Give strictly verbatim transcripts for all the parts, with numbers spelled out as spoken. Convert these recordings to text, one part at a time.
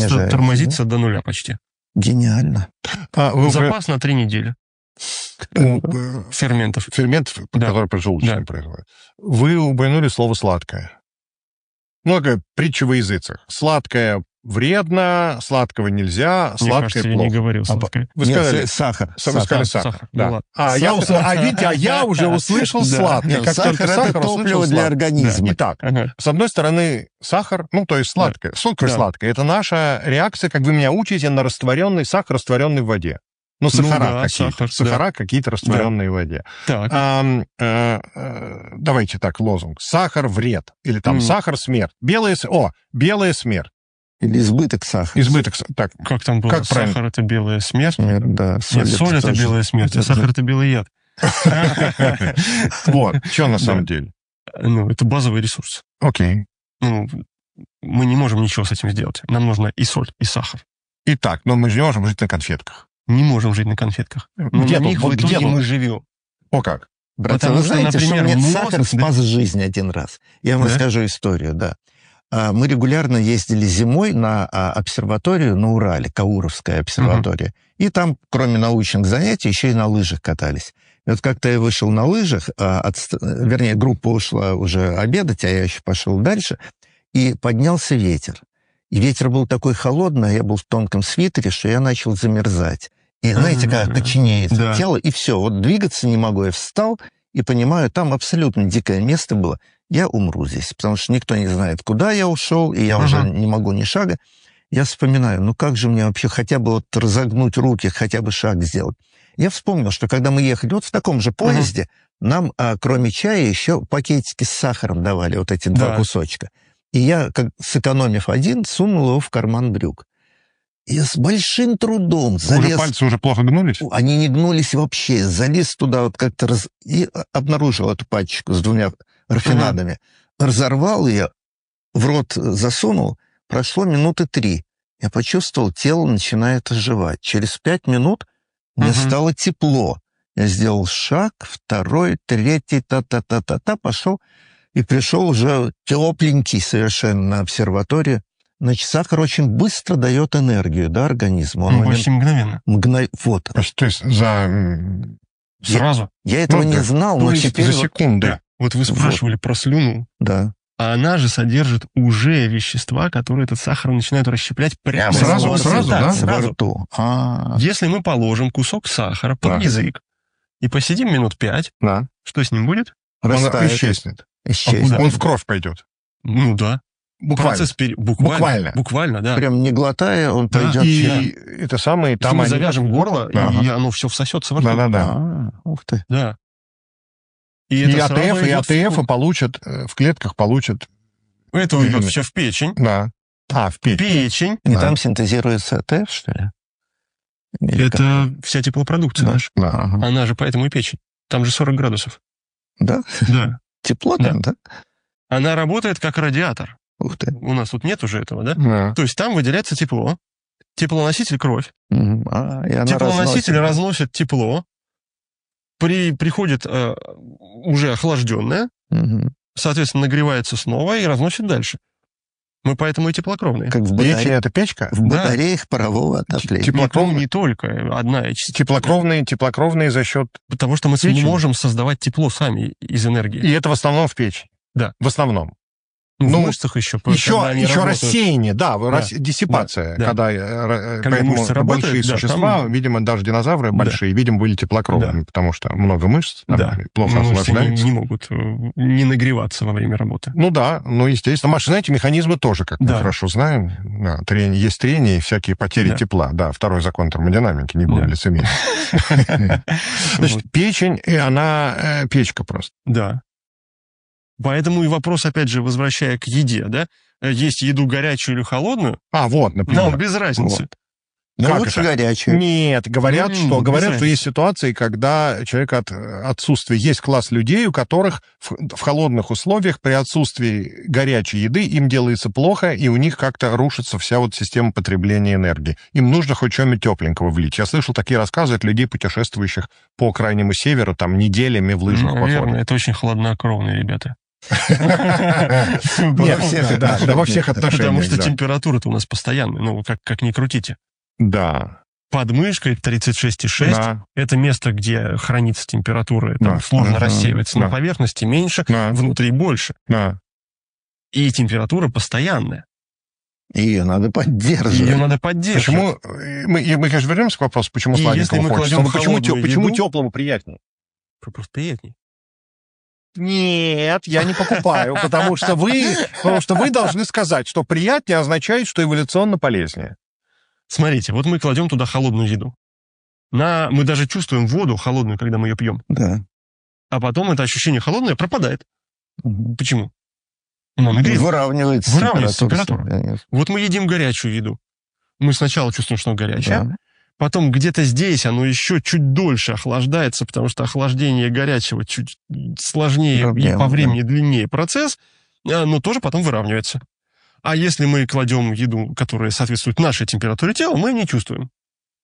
тормозится до нуля почти. Гениально. А, вы Запас уже... на три недели. У... Ферментов. Ферментов, да. которые поджелудочные да. происходят. Вы упомянули слово «сладкое». Много притчи во языцах. Сладкое вредно, сладкого нельзя, Мне сладкое кажется, плохо. я не говорил сладкое. Вы Нет, сказали сахар. Вы сказали сахар. сахар. Да. Ну, а, я, ус... а, видите, а я уже услышал сладкое. Нет, Как сахар только это сахар, топливо для организма. Да. Итак, ага. с одной стороны, сахар, ну, то есть сладкое, да. сладкое-сладкое, да. это наша реакция, как вы меня учите, на растворенный сахар, растворенный в воде. Ну, сахара ну, да, какие-то, сахар, сахара да. какие-то растворенные да. в воде. Так. А, а, а, давайте так, лозунг. Сахар вред. Или там mm. сахар смерть. Белая, о, белая смерть. Или избыток сахара. Избыток, так. Как там было? Как сахар правильно? Это белая смерть? Смерть, да. Соль, Нет, соль это, это белая смерть, а сахар это белый яд. Вот, что на самом деле? Ну, это базовый ресурс. Окей. Ну, мы не можем ничего с этим сделать. Нам нужна и соль, и сахар. Итак, но мы же не можем жить на конфетках. Не можем жить на конфетках. Но где на них вот в итоге где мы живем. О как? Братцы, Потому вы что, знаете, например, что мне мозг, сахар спас да? жизнь один раз. Я вам да? расскажу историю, да. Мы регулярно ездили зимой на обсерваторию на Урале, Кауровская обсерватория. Uh-huh. И там, кроме научных занятий, еще и на лыжах катались. И вот как-то я вышел на лыжах, от, вернее, группа ушла уже обедать, а я еще пошел дальше, и поднялся ветер. И ветер был такой холодный, а я был в тонком свитере, что я начал замерзать. И знаете, как коченеет да. тело, и все, вот двигаться не могу. Я встал и понимаю, там абсолютно дикое место было. Я умру здесь, потому что никто не знает, куда я ушел, и я uh-huh. уже не могу ни шага. Я вспоминаю, ну как же мне вообще хотя бы вот разогнуть руки, хотя бы шаг сделать. Я вспомнил, что когда мы ехали вот в таком же поезде, uh-huh. нам, а, кроме чая, еще пакетики с сахаром давали, вот эти да. два кусочка. И я, как, сэкономив один, сунул его в карман брюк. И с большим трудом залез... Уже пальцы уже плохо гнулись? Они не гнулись вообще. Залез туда вот как-то раз... и обнаружил эту пачку с двумя рафинадами. Uh-huh. Разорвал ее, в рот засунул. Прошло минуты три. Я почувствовал, тело начинает оживать. Через пять минут мне uh-huh. стало тепло. Я сделал шаг, второй, третий, та-та-та-та-та, пошел и пришел уже тепленький совершенно на обсерваторию. Значит, сахар очень быстро дает энергию, да, организму. Он почти мгновенно. Мгно... Вот. То есть за... Сразу? Я, я этого ну, не да. знал, но теперь... За секунды. Да. Вот вы спрашивали вот. про слюну. Да. А она же содержит уже вещества, которые этот сахар начинают расщеплять прямо сразу, сразу, да? да? Сразу. Во рту. А-а-а. Если мы положим кусок сахара под да. язык и посидим минут пять, да. что с ним будет? Он исчезнет. исчезнет. А Он в кровь пойдет. Ну да. Буквально. Процесс пере... буквально. Буквально. Буквально, да. Прям не глотая, он да. пойдет. И да. это самое... Там мы они... завяжем горло, да. и оно все всосется в рту. Да-да-да. А, ух ты. Да. И, и АТФ, и АТФ получат, в клетках получат... Это уйдет все в печень. Да. А, в печень. Печень. И да. там синтезируется АТФ, что ли? Или это как? Вся теплопродукция да. наша. Да. Ага. Она же поэтому и печень. Там же сорок градусов. Да? Да. Тепло там, да? да? Она работает как радиатор. Ух ты. У нас тут нет уже этого, да? Да. То есть там выделяется тепло. Теплоноситель кровь. Mm-hmm. А, и она Теплоноситель разносит. разносит тепло. При, приходит э, уже охлажденное. Mm-hmm. Соответственно, нагревается снова и разносит дальше. Мы поэтому и теплокровные. Как в батаре... батаре... это печка? В батареях да. парового отопления. Теплокровные... Не, не только. Одна из... Теплокровные, теплокровные за счет... Потому что мы печени. можем создавать тепло сами из энергии. И это в основном в печи? Да. В основном? Ну, ну, в мышцах еще. Еще, еще работают. рассеяние, да, да. Рас... диссипация. Да. Когда, когда поэтому мышцы большие работают, существа, да, там... видимо, даже динозавры большие, да. видимо, были теплокровными, да. потому что много мышц, там, да. плохо охлаждаются. охлаждаются. Не, не могут не нагреваться во время работы. Ну да, ну естественно. Машины, эти механизмы тоже, как да. мы хорошо знаем. Да, трение, есть трение и всякие потери да. тепла. Да, второй закон термодинамики, не будем да. лицемерить. Значит, печень, она печка просто. Да. Поэтому и вопрос, опять же, возвращая к еде, да? Есть еду горячую или холодную? А, вот, например. Ну, без разницы. Вот. Ну, как лучше это? горячую. Нет, говорят, ну, что, говорят, что разницы. есть ситуации, когда человек от отсутствия... Есть класс людей, у которых в, в холодных условиях при отсутствии горячей еды им делается плохо, и у них как-то рушится вся вот система потребления энергии. Им нужно хоть что-нибудь тепленького влить. Я слышал такие рассказы от людей, путешествующих по крайнему северу, там, неделями в лыжных Наверное, походах. это очень хладнокровные ребята. Нет, всех, да, да, во всех отношениях. Потому что да. температура-то у нас постоянная, ну, как, как ни крутите. Да. Под мышкой тридцать шесть и шесть Да. это место, где хранится температура, там Да. сложно Ага. рассеивается. Да. На поверхности меньше, Да. внутри больше. Да. И температура постоянная. Ее надо поддерживать. Ее надо поддерживать. Почему? Мы, и мы, конечно, вернемся к вопросу, почему И сладенького если мы хочется. кладем Но почему, холодную тё- почему еду- теплому приятнее? Просто приятней. Нет, я не покупаю, потому что вы, потому что вы должны сказать, что приятнее означает, что эволюционно полезнее. Смотрите, вот мы кладем туда холодную еду. На, мы даже чувствуем воду холодную, когда мы ее пьем. Да. А потом это ощущение холодное пропадает. Мгм. Почему? Ну, нагрев. Выравнивается Выравнивается температура. температура. Конечно. Вот мы едим горячую еду. Мы сначала чувствуем, что она горячая. Да. Потом где-то здесь оно еще чуть дольше охлаждается, потому что охлаждение горячего чуть сложнее Проблема, и по времени длиннее процесс, а, но тоже потом выравнивается. А если мы кладем еду, которая соответствует нашей температуре тела, мы не чувствуем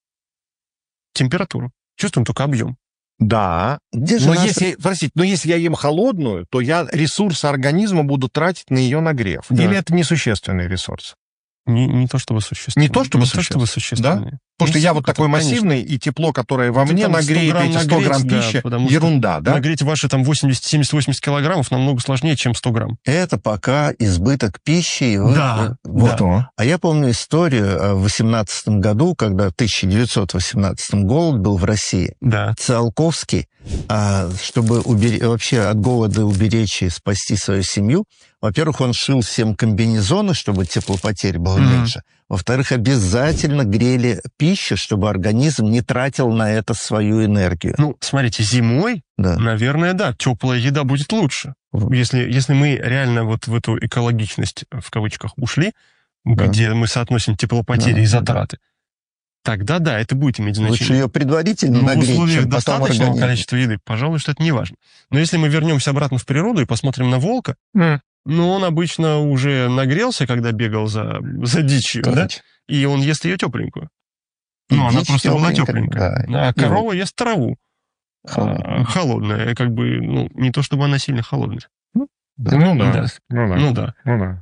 температуру. Чувствуем только объем. Да, Где же но наша- если, простите, но если я ем холодную, то я ресурсы организма буду тратить на ее нагрев. Да. Или это несущественный ресурс? Не, не то чтобы существенно. Не то чтобы не то чтобы существенно. Потому что я вот такой массивный, и тепло, которое во Ну, ты мне там сто нагреет грамм эти сто грамм нагреть, да, пищи, потому что ерунда, да? Нагреть ваши там восемьдесят, семьдесят, восемьдесят килограммов намного сложнее, чем сто грамм. Это пока избыток пищи. и вы- Да, Вот. Да. А я помню историю э, в восемнадцатом году, когда в тысяча девятьсот восемнадцатом голод был в России. Да. Циолковский, а, чтобы убере- вообще от голода уберечь и спасти свою семью, во-первых, он шил всем комбинезоны, чтобы теплопотерь было Мгм. меньше. Во-вторых, обязательно грели пищу, чтобы организм не тратил на это свою энергию. Ну, смотрите, зимой, Да. наверное, да, теплая еда будет лучше. Вот. Если, если мы реально вот в эту экологичность, в кавычках, ушли, Да. где мы соотносим теплопотери Да, и да. затраты, тогда да, это будет иметь Лучше значение. ее предварительно Но в нагреть, условиях чем потом достаточного организм. количества еды, пожалуй, что это не важно. Но если мы вернемся обратно в природу и посмотрим на волка, М. ну, он обычно уже нагрелся, когда бегал за, за дичью, да? Короче, И он ест ее тепленькую. И Ну, она дичь просто была тёпленькая, тепленькая. А И корова ест траву. холодная. А, холодная. Как бы, ну, не то чтобы она сильно холодная. Ну да, Да. ну да, Ну да. ну да.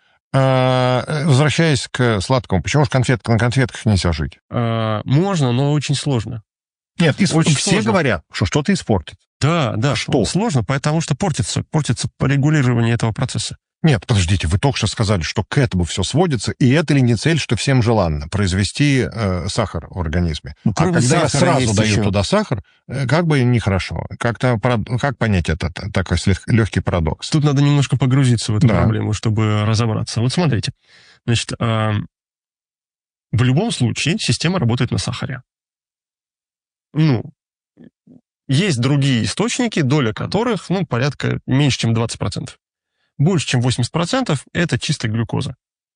А, возвращаясь к сладкому, почему же конфет, на конфетках нельзя жить? А, можно, но очень сложно. Нет, и Очень все сложно. говорят, что что-то испортит. Да, да, Что? сложно, потому что портится, портится по регулированию этого процесса. Нет, подождите, вы только что сказали, что к этому все сводится, и это ли не цель, что всем желанно, произвести э, сахар в организме? Ну, А кроме когда я сахара сразу есть даю еще- туда сахар, э, как бы нехорошо. Как-то, парад- как понять этот такой легкий парадокс? Тут надо немножко погрузиться в эту Да. проблему, чтобы разобраться. Вот смотрите, значит, а, в любом случае система работает на сахаре. Ну, есть другие источники, доля которых, ну, порядка меньше, чем двадцать процентов. Больше, чем восемьдесят процентов – это чистая глюкоза.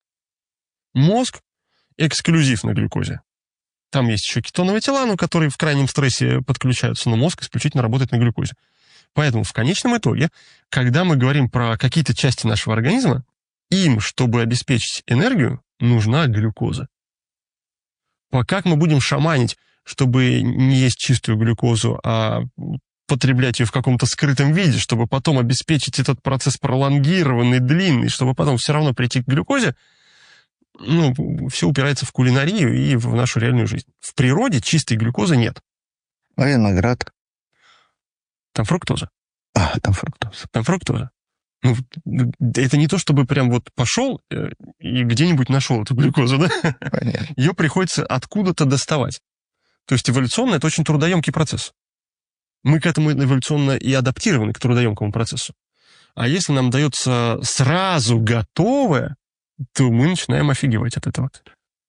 Мозг эксклюзив на глюкозе. Там есть еще кетоновые тела, ну, которые в крайнем стрессе подключаются, но мозг исключительно работает на глюкозе. Поэтому в конечном итоге, когда мы говорим про какие-то части нашего организма, им, чтобы обеспечить энергию, нужна глюкоза. По- Как мы будем шаманить, чтобы не есть чистую глюкозу, а потреблять ее в каком-то скрытом виде, чтобы потом обеспечить этот процесс пролонгированный, длинный, чтобы потом все равно прийти к глюкозе, ну, все упирается в кулинарию и в нашу реальную жизнь. В природе чистой глюкозы нет. А виноград? Там фруктоза. А, там фруктоза. Там фруктоза. Ну, это не то, чтобы прям вот пошел э, и где-нибудь нашел эту глюкозу, да? Понятно. Ее приходится откуда-то доставать. То есть эволюционно это очень трудоемкий процесс. Мы к этому эволюционно и адаптированы, к трудоемкому процессу. А если нам дается сразу готовое, то мы начинаем офигевать от этого.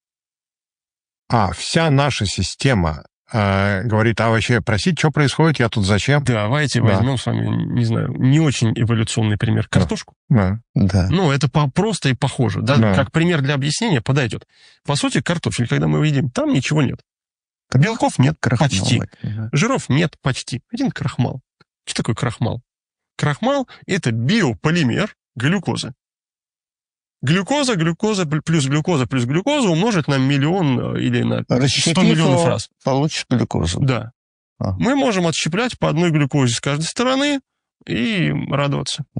А вся наша система э, говорит, а вообще, простите, что происходит, я тут зачем? Давайте Да. возьмем с вами, не знаю, не очень эволюционный пример, картошку. Да. Да. Ну, это по- просто и похоже. Да? Да. Как пример для объяснения подойдет. По сути, картофель, когда мы его едим, там ничего нет. Белков нет, Крахмал. почти. Да. Жиров нет, почти. Один крахмал. Что такое крахмал? Крахмал – это биополимер глюкозы. Глюкоза, глюкоза плюс глюкоза плюс глюкоза умножить на миллион э, или на сто Расщепив миллионов его, раз. получишь глюкозу. Да. Ага. Мы можем отщеплять по одной глюкозе с каждой стороны и радоваться. Мгм.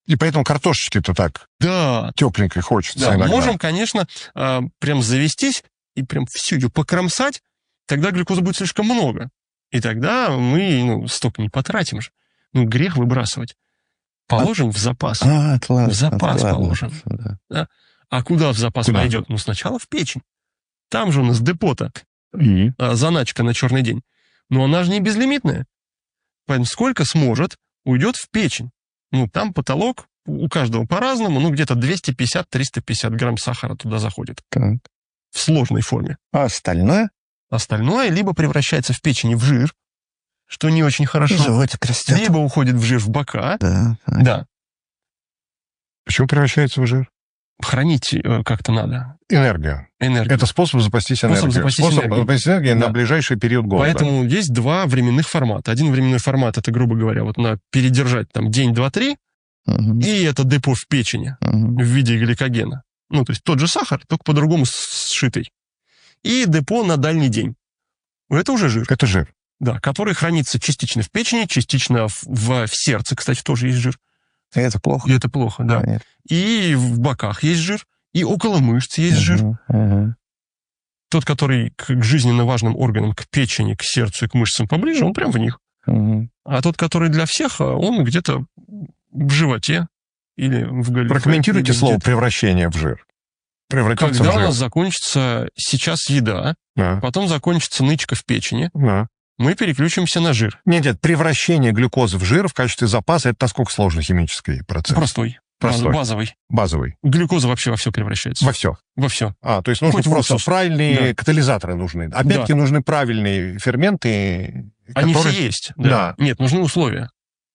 И поэтому картошечки-то так Да. тепленькой хочется Да, иногда. можем, конечно, прям завестись и прям всю ее покромсать, тогда глюкозы будет слишком много. И тогда мы ну, столько не потратим же. Ну, грех выбрасывать. Положим а, в запас. А, классно, в запас классно, положим. Да. Да? А куда в запас куда? пойдет? Ну, сначала в печень. Там же у нас депо-то. И? А, заначка на черный день. Но она же не безлимитная. Поэтому сколько сможет, уйдет в печень. Ну, там потолок у каждого по-разному, ну, где-то двести пятьдесят - триста пятьдесят грамм сахара туда заходит. Так. В сложной форме. А остальное? Остальное либо превращается в печени в жир, что не очень хорошо. Животик растет. Либо уходит в жир в бока. Да. Да. Почему превращается в жир? Хранить э, как-то надо. Энергию. Энергию. Это способ запастись Способ энергией. запастись способ энергией. запастись энергией Да. на ближайший период года. Поэтому есть два временных формата. Один временной формат, это, грубо говоря, вот на передержать там день, два, три, Угу. и это депо в печени Угу. в виде гликогена. Ну, то есть тот же сахар, только по-другому сшитый. И депо на дальний день. Это уже жир. Это жир. Да, который хранится частично в печени, частично в, в, в сердце, кстати, тоже есть жир. Это плохо. И это плохо, да. Понятно. И в боках есть жир, и около мышц есть жир. Мгм, мгм. Тот, который к к жизненно важным органам, к печени, к сердцу и к мышцам поближе, он прям в них. Мгм. А тот, который для всех, он где-то в животе или в голове. Прокомментируйте или слово где-то. «превращение в жир». Превратиться Когда в у жир. нас закончится сейчас еда, Да, потом закончится нычка в печени, да. мы переключимся на жир. Нет, нет, превращение глюкозы в жир в качестве запаса, это насколько сложный химический процесс? Простой, Простой. базовый. Базовый. Глюкоза вообще во все превращается. Во все. Во все. А, то есть нужны Хоть в просто уксус. правильные Да. катализаторы нужны. Опять-таки нужны правильные ферменты, Они которые... все есть. Да. Да. Нет, нужны условия.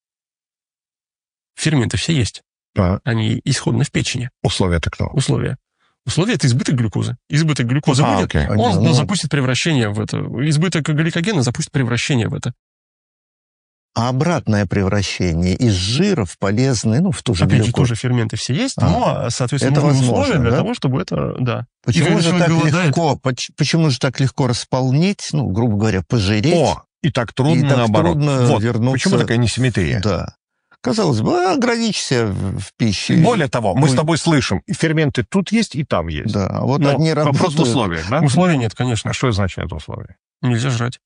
Ферменты все есть. А, Они исходно в печени. условия-то кто? Условия. Условия — это избыток глюкозы. Избыток глюкозы А, будет, окей. он Ну, запустит превращение в это. Избыток гликогена запустит превращение в это. А обратное превращение из жира в полезный, ну, в ту же Опять же, глюкозу. тоже ферменты все есть, А. но, соответственно, Это нужны возможно, условия для да? того, чтобы это, да. Почему Если же человек так голодает- легко, поч- почему же так легко располнить, ну, грубо говоря, пожиреть? О, и так трудно И так наоборот. трудно вот. вернуться- Почему такая несимметрия? Да. Казалось бы, а, ограничься в в пище. И более того, мы Ой. с тобой слышим, и ферменты тут есть, и там есть. Да, а вот Но одни вопрос в работают... условиях, да? Условий нет, конечно. А что значит это условие? Нельзя жрать.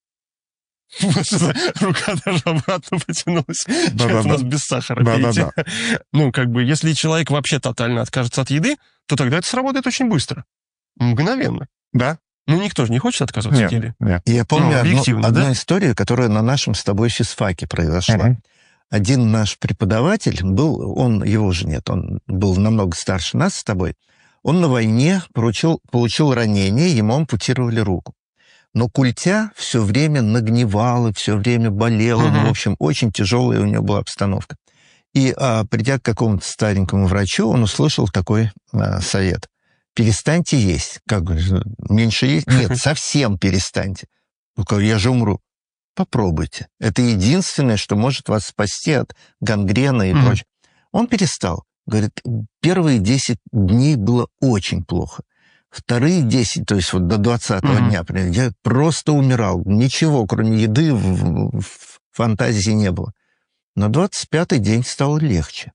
Рука даже обратно потянулась. Да-да-да. У нас без сахара. Да-да-да. видите? Ну, как бы, если человек вообще тотально откажется от еды, то тогда это сработает очень быстро. Мгновенно. Да? Ну, никто же не хочет отказываться Нет, от еды. нет. Я помню Ну, одну, объективно, одну да? историю, которая на нашем с тобой физфаке произошла. Мгм. Один наш преподаватель был, он, его же нет, он был намного старше нас с тобой, он на войне получил, получил ранение, ему ампутировали руку. Но культя все время нагнивала, все время болела, Мгм. ну, в общем, очень тяжелая у него была обстановка. И а, придя к какому-то старенькому врачу, он услышал такой а, совет. Перестаньте есть. Как бы, меньше есть? Нет, совсем перестаньте. Ну-ка, я же умру. Попробуйте. Это единственное, что может вас спасти от гангрены и Мгм. прочее. Он перестал. Говорит, первые десять дней было очень плохо. Вторые десять, то есть вот до двадцатого Мгм. дня, например, я просто умирал. Ничего, кроме еды, в, в- в фантазии не было. На двадцать пятый день стало легче.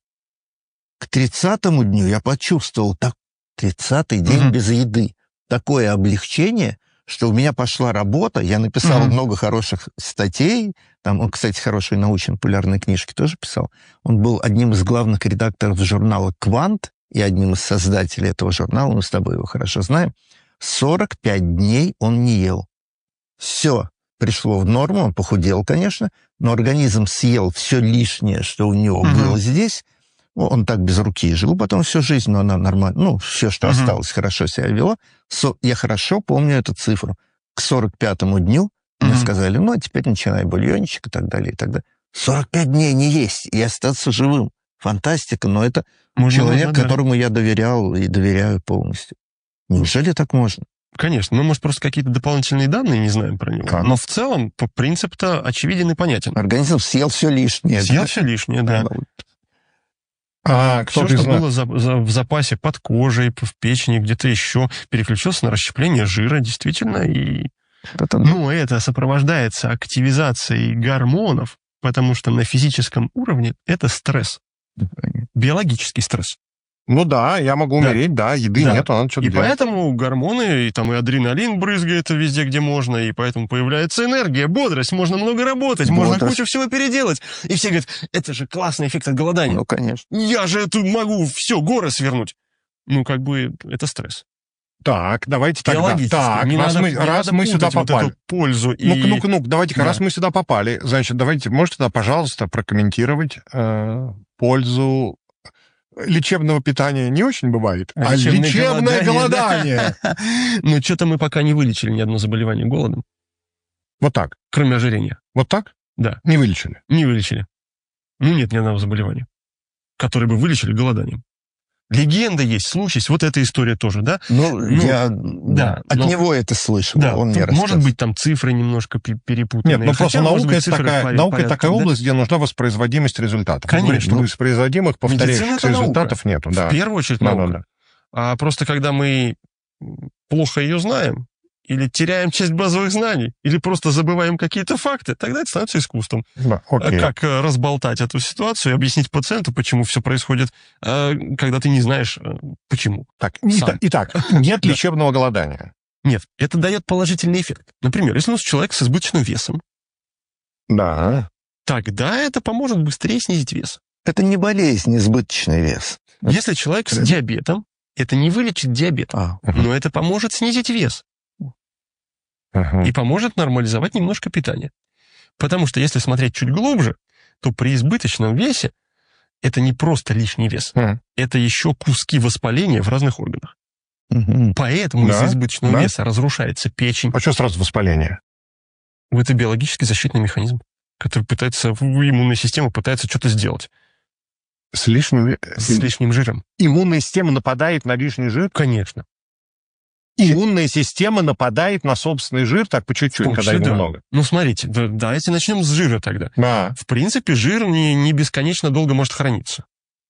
К тридцатому дню я почувствовал, так, тридцатый день Мгм. без еды. Такое облегчение, что у меня пошла работа, я написал Мгм. много хороших статей, там он, кстати, хорошие научно-популярные книжки тоже писал. Он был одним из главных редакторов журнала «Квант» и одним из создателей этого журнала, мы с тобой его хорошо знаем. сорок пять дней он не ел. Все пришло в норму, он похудел, конечно, но организм съел все лишнее, что у него Мгм. было здесь. Он так без руки жил потом всю жизнь, но она нормально, ну, все, что Мгм. осталось, хорошо себя вело. Со- Я хорошо помню эту цифру. К сорок пятому дню мне Мгм. сказали, ну, а теперь начинай бульончик и так далее, и так далее. сорок пять дней не есть и остаться живым. Фантастика, но это Можно, человек, можно, да. которому я доверял и доверяю полностью. Неужели так можно? Конечно, мы, может, просто какие-то дополнительные данные не знаем про него. Так. Но в целом по- принцип-то очевиден и понятен. Организм съел все лишнее. Съел да? все лишнее, да. А Все, кто-то из что нас... было за- за- в запасе под кожей, в печени, где-то еще, переключился на расщепление жира, действительно. И, Это- ну, это сопровождается активизацией гормонов, потому что на физическом уровне это стресс. Биологический стресс. Ну да, я могу умереть, да, да еды да. нет, надо что-то и делать. И поэтому гормоны, и там и адреналин брызгает везде, где можно, и поэтому появляется энергия, бодрость, можно много работать, бодрость. Можно кучу всего переделать. И все говорят, это же классный эффект от голодания. Ну, конечно. Я же тут могу все, горы свернуть. Ну, как бы, это стресс. Так, давайте тогда. Так, не раз надо, мы, не раз надо мы сюда попали. Вот эту пользу ну-ка, и... ну-ка, ну-ка, давайте-ка, да. раз мы сюда попали, значит, давайте, можете тогда, пожалуйста, прокомментировать э, пользу лечебного питания не очень бывает, а, а лечебное, лечебное голодание. голодание. Ну, что-то мы пока не вылечили ни одно заболевание голодом. Вот так? Кроме ожирения. Вот так? Да. Не вылечили? Не вылечили. Ну, нет ни одного заболевания, которое бы вылечили голоданием. Легенда есть, случай, вот эта история тоже, да? Ну, ну я да, от но, него это слышал, да, он мне может быть, там цифры немножко перепутанные. Нет, ну просто наука это такая, наука порядке, такая да? область, где нужна воспроизводимость результатов. Конечно. Ну, воспроизводимых, повторяющихся результатов нету. Да. В первую очередь да, наука. Да, да. А просто когда мы плохо ее знаем, или теряем часть базовых знаний, или просто забываем какие-то факты, тогда это становится искусством. Да, окей. Как разболтать эту ситуацию и объяснить пациенту, почему все происходит, когда ты не знаешь, почему. Так, итак, итак, нет лечебного голодания. Нет, это дает положительный эффект. Например, если у нас человек с избыточным весом, да. тогда это поможет быстрее снизить вес. Это не болезнь, избыточный вес. Если человек с диабетом, это не вылечит диабет, а. но это поможет снизить вес. Uh-huh. И поможет нормализовать немножко питание. Потому что если смотреть чуть глубже, то при избыточном весе это не просто лишний вес, uh-huh. это еще куски воспаления в разных органах. Uh-huh. Поэтому да? из-за избыточного да? веса разрушается печень. А что сразу воспаление? Это биологический защитный механизм, который пытается, иммунная система пытается что-то сделать. С лишним... С лишним жиром. Иммунная система нападает на лишний жир? Конечно. Иммунная система нападает на собственный жир так по чуть-чуть, когда его да. много. Ну, смотрите, да, давайте начнем с жира тогда. Да. В принципе, жир не, не бесконечно долго может храниться.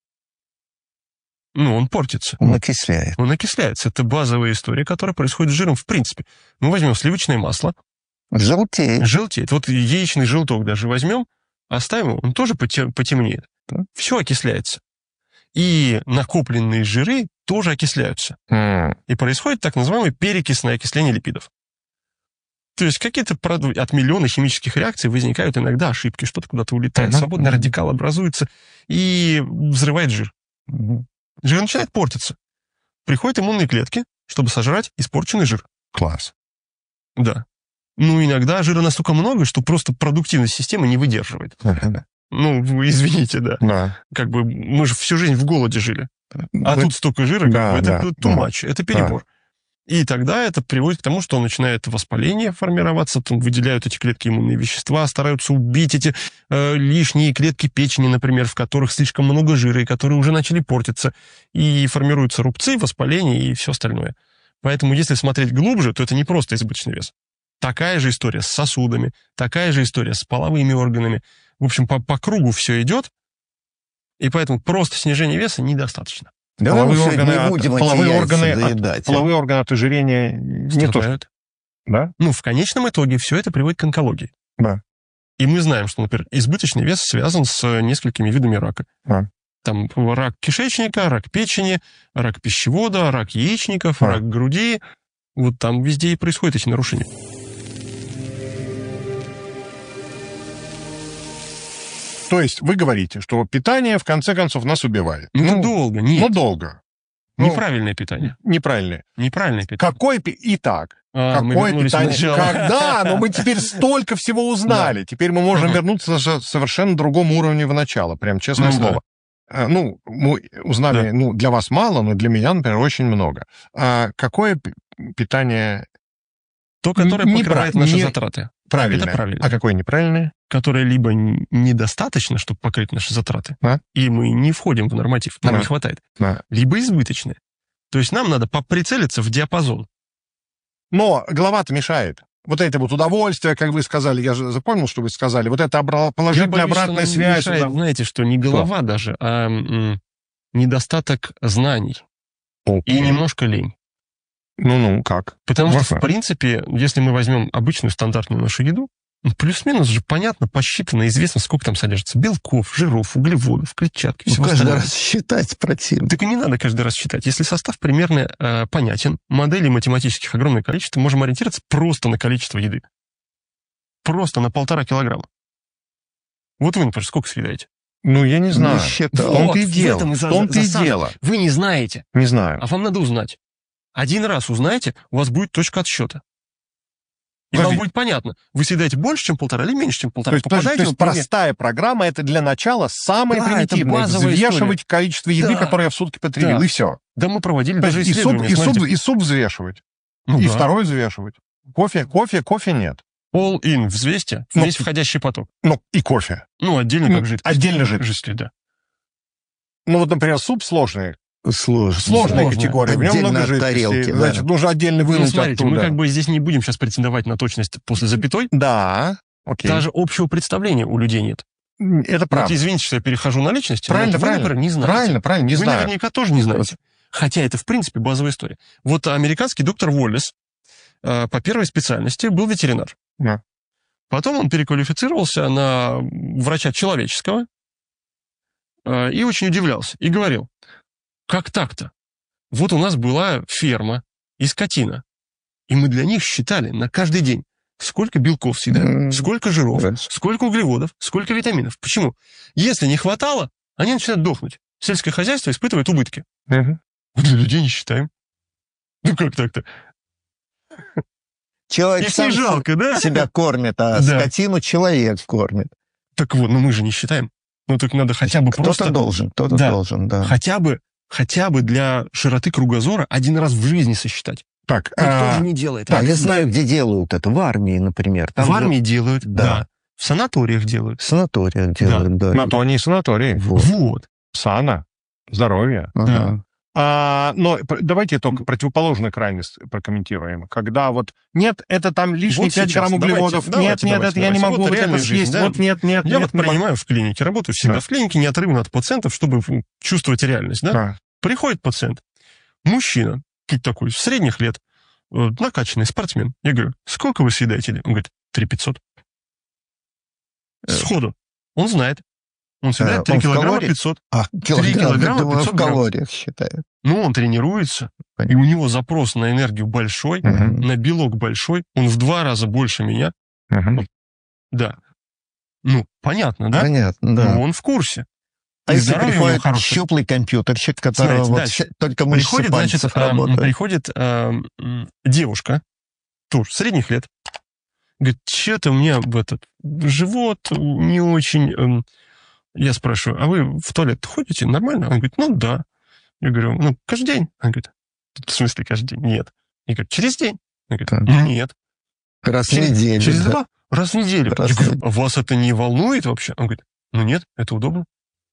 Ну, он портится. Он окисляет. Он окисляется. Это базовая история, которая происходит с жиром в принципе. Мы возьмем сливочное масло. Желтеет. Желтеет. Вот яичный желток даже возьмем, оставим его, он тоже потемнеет. Да. Все окисляется. И накопленные жиры тоже окисляются. Mm. И происходит так называемое перекисное окисление липидов. То есть какие-то от миллиона химических реакций возникают иногда ошибки, что-то куда-то улетает, mm-hmm. свободный радикал образуется и взрывает жир. Mm-hmm. Жир начинает портиться. Приходят иммунные клетки, чтобы сожрать испорченный жир. Класс. Да. Ну, иногда жира настолько много, что просто продуктивность системы не выдерживает. Mm-hmm. Ну, вы извините, да. да. Как бы мы же всю жизнь в голоде жили. А Вы... тут столько жира, да, как бы, да, это too much, да. это перебор. Да. И тогда это приводит к тому, что начинает воспаление формироваться, там выделяют эти клетки иммунные вещества, стараются убить эти э, лишние клетки печени, например, в которых слишком много жира, и которые уже начали портиться, и формируются рубцы, воспаление и все остальное. Поэтому, если смотреть глубже, то это не просто избыточный вес. Такая же история с сосудами, такая же история с половыми органами. В общем, по, по кругу все идет, и поэтому просто снижение веса недостаточно. Да, половые органы, не будем от, половые, органы от, половые органы от ожирения не то. Да? Ну, в конечном итоге все это приводит к онкологии. Да. И мы знаем, что, например, избыточный вес связан с несколькими видами рака. Да. Там рак кишечника, рак печени, рак пищевода, рак яичников, да. рак груди. Вот там везде и происходят эти нарушения. То есть вы говорите, что питание, в конце концов, нас убивает. Ну, ну долго, нет. Ну, долго. Неправильное питание. Неправильное. Неправильное питание. Какое... Итак, а, какое питание? Когда? Но мы теперь столько всего узнали. Да. Теперь мы можем uh-huh. вернуться к совершенно другому уровню в начало. Прям честное uh-huh. слово. Ну, мы узнали, да. ну, для вас мало, но для меня, например, очень много. А какое питание... То, которое не покрывает прав... наши не... затраты. Правильно. Это правильно. А какое неправильное? Которое либо недостаточно, чтобы покрыть наши затраты, а? и мы не входим в норматив, нам а? не хватает. А? Либо избыточное. То есть нам надо прицелиться в диапазон. Но голова-то мешает. Вот это вот удовольствие, как вы сказали, я же запомнил, что вы сказали, вот это положительная боюсь, обратная связь. Мешает, да. Знаете, что не голова что? даже, а м- недостаток знаний. Окей. И немножко лень. Ну-ну, как? Потому Можно. что, в принципе, если мы возьмем обычную стандартную нашу еду, Ну, плюс-минус же понятно, посчитано, известно, сколько там содержится белков, жиров, углеводов, клетчатки. Ну, каждый остального. Раз считать противно. Так и не надо каждый раз считать. Если состав примерно э, понятен, моделей математических огромное количество, можем ориентироваться просто на количество еды. Просто на полтора килограмма. Вот вы, например, сколько съедаете? Ну, я не знаю. Не в том-то и дело. В том-то и дело. Вы не знаете. Не знаю. А вам надо узнать. Один раз узнаете, у вас будет точка отсчета. И Подожди. Вам будет понятно, вы съедаете больше, чем полтора, или меньше, чем полтора. То есть, то есть простая программа, это для начала самая да, примитивная. Взвешивать история. Количество еды, да. которое я в сутки потребил, да. и все. Да, мы проводили то даже и исследования. Суп, и, суп, и суп взвешивать. Ну, и да. второй взвешивать. Кофе, кофе, кофе нет. All-in, взвесьте, ну, весь входящий поток. Ну, и кофе. Ну, отдельно ну, как жидкость. Отдельно жидкость. Жидкость, да. Ну, вот, например, суп сложный. Сложно. Сложная Сложно. категория. В нем много жидкости. Тарелки, Значит, да. нужно отдельно вынуть ну, смотрите, оттуда. Мы как бы здесь не будем сейчас претендовать на точность после запятой. Да, окей. Даже общего представления у людей нет. Это правда. Вот, извините, что я перехожу на личности. Правильно, вы, правильно. Например, не знаете. Правильно, правильно, не вы знаю. Вы наверняка тоже не знаете. Хотя это, в принципе, базовая история. Вот американский доктор Уоллес э, по первой специальности был ветеринар. Да. Потом он переквалифицировался на врача человеческого э, и очень удивлялся. И говорил, как так-то? Вот у нас была ферма и скотина, и мы для них считали на каждый день, сколько белков съедаем, mm. сколько жиров, yes. сколько углеводов, сколько витаминов. Почему? Если не хватало, они начинают дохнуть. Сельское хозяйство испытывает убытки. Uh-huh. Мы для людей не считаем. Ну как так-то? Человек Их не жалко, да? Себя кормит, а да. скотину человек кормит. Так вот, но мы же не считаем. Ну так надо хотя бы кто-то просто... Кто-то должен, кто-то да. должен, да. Хотя бы Хотя бы для широты кругозора один раз в жизни сосчитать. Так, Никто а... же не делает. Да, я знаю, где делают это. В армии, например. Там в армии же... делают, да. да. В санаториях делают. В санаториях делают, да. да. На то они и санатории. Вот. вот. Сана. Здоровье. Ага. Да. А, но давайте только противоположную крайность прокомментируем. Когда вот, нет, это там лишние вот пять грамм углеводов, давайте, нет, давайте, нет, давайте, это давайте. Я не могу вот, вот это съесть, да? вот нет, нет, Я нет. вот понимаю, в клинике работаю всегда да. в клинике, неотрывно от пациентов, чтобы чувствовать реальность, да? да. Приходит пациент, мужчина, такой, средних лет, накачанный спортсмен. Я говорю, сколько вы съедаете? Он говорит, три пятьсот. Сходу. Он знает. Он съедает три килограмма пятьсот. А, три килограмма думаю, пятьсот в калориях считаю. Ну, он тренируется, Понятно. И у него запрос на энергию большой, uh-huh. на белок большой, он в два раза больше меня. Uh-huh. Да. Ну, понятно, да? Понятно, да. Но он в курсе. А если приходит щуплый компьютерщик, которого вот дальше. только мышцы приходит, пальцев значит, работают. Приходит э, девушка, тоже средних лет, говорит, что-то у меня в этот живот не очень... Э, я спрашиваю, а вы в туалет ходите нормально? Он говорит, ну да. Я говорю, ну каждый день? Он говорит, в смысле каждый день? Нет. Я говорю, через день? Он говорит, да. нет. Раз в через, неделю. Через да. два? Раз в неделю. Раз я говорю, а вас это не волнует вообще? Он говорит, ну нет, это удобно.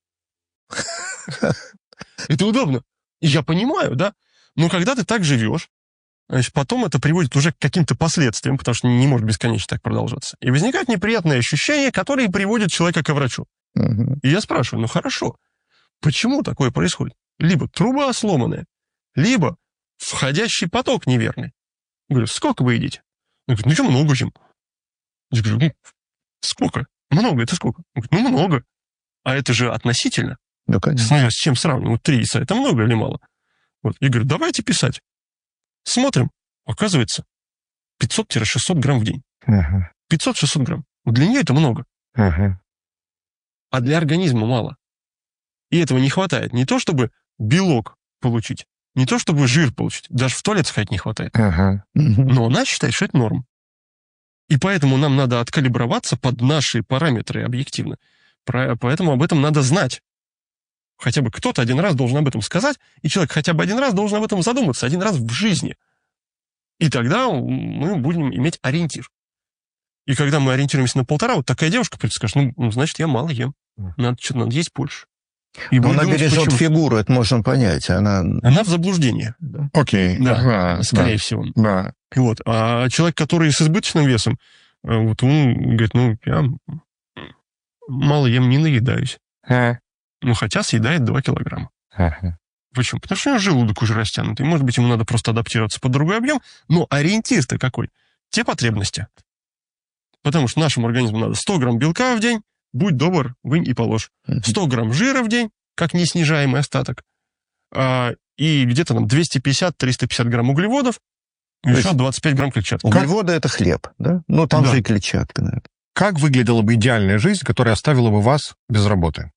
Это удобно. И я понимаю, да? Но когда ты так живешь, значит, потом это приводит уже к каким-то последствиям, потому что не может бесконечно так продолжаться. И возникают неприятные ощущения, которые приводят человека к врачу. Угу. И я спрашиваю, ну хорошо, почему такое происходит? Либо труба сломанная, либо входящий поток неверный. Я говорю, сколько вы едите? Он говорит, ну что много чем? Я говорю, ну, сколько? Много, это сколько? Он говорит, ну много. А это же относительно. Ну, конечно. С чем сравнивать? Три яйца, это много или мало? Вот. Я говорю, давайте писать. Смотрим. Оказывается, пятьсот-шестьсот грамм в день. Uh-huh. пятьсот-шестьсот грамм. Для нее это много. Uh-huh. А для организма мало. И этого не хватает. Не то, чтобы белок получить, не то, чтобы жир получить. Даже в туалет сходить не хватает. Uh-huh. Но она считает, что это норм. И поэтому нам надо откалиброваться под наши параметры объективно. Поэтому об этом надо знать. Хотя бы кто-то один раз должен об этом сказать, и человек хотя бы один раз должен об этом задуматься, один раз в жизни. И тогда мы будем иметь ориентир. И когда мы ориентируемся на полтора, вот такая девушка придет и скажет, ну, ну, значит, я мало ем. Надо, что-то надо есть больше. И она думать, бережет почему. Фигуру, это можно понять. Она, она в заблуждении. Окей. Okay. Да, да, скорее да. всего. Да. Вот. А человек, который с избыточным весом, вот он говорит, ну, я мало ем, не наедаюсь. А. Ну, хотя съедает два килограмма. Ага. Почему? Потому что у него желудок уже растянутый. Может быть, ему надо просто адаптироваться под другой объем. Но ориентир-то какой? Те потребности, Потому что нашему организму надо сто грамм белка в день, будь добр, вынь и положь. сто грамм жира в день, как неснижаемый остаток, а, и где-то там двести пятьдесят - триста пятьдесят грамм углеводов, и еще двадцать пять грамм клетчатки. Углеводы — это хлеб, да? Ну, там да. же и клетчатка, наверное. Как выглядела бы идеальная жизнь, которая оставила бы вас без работы?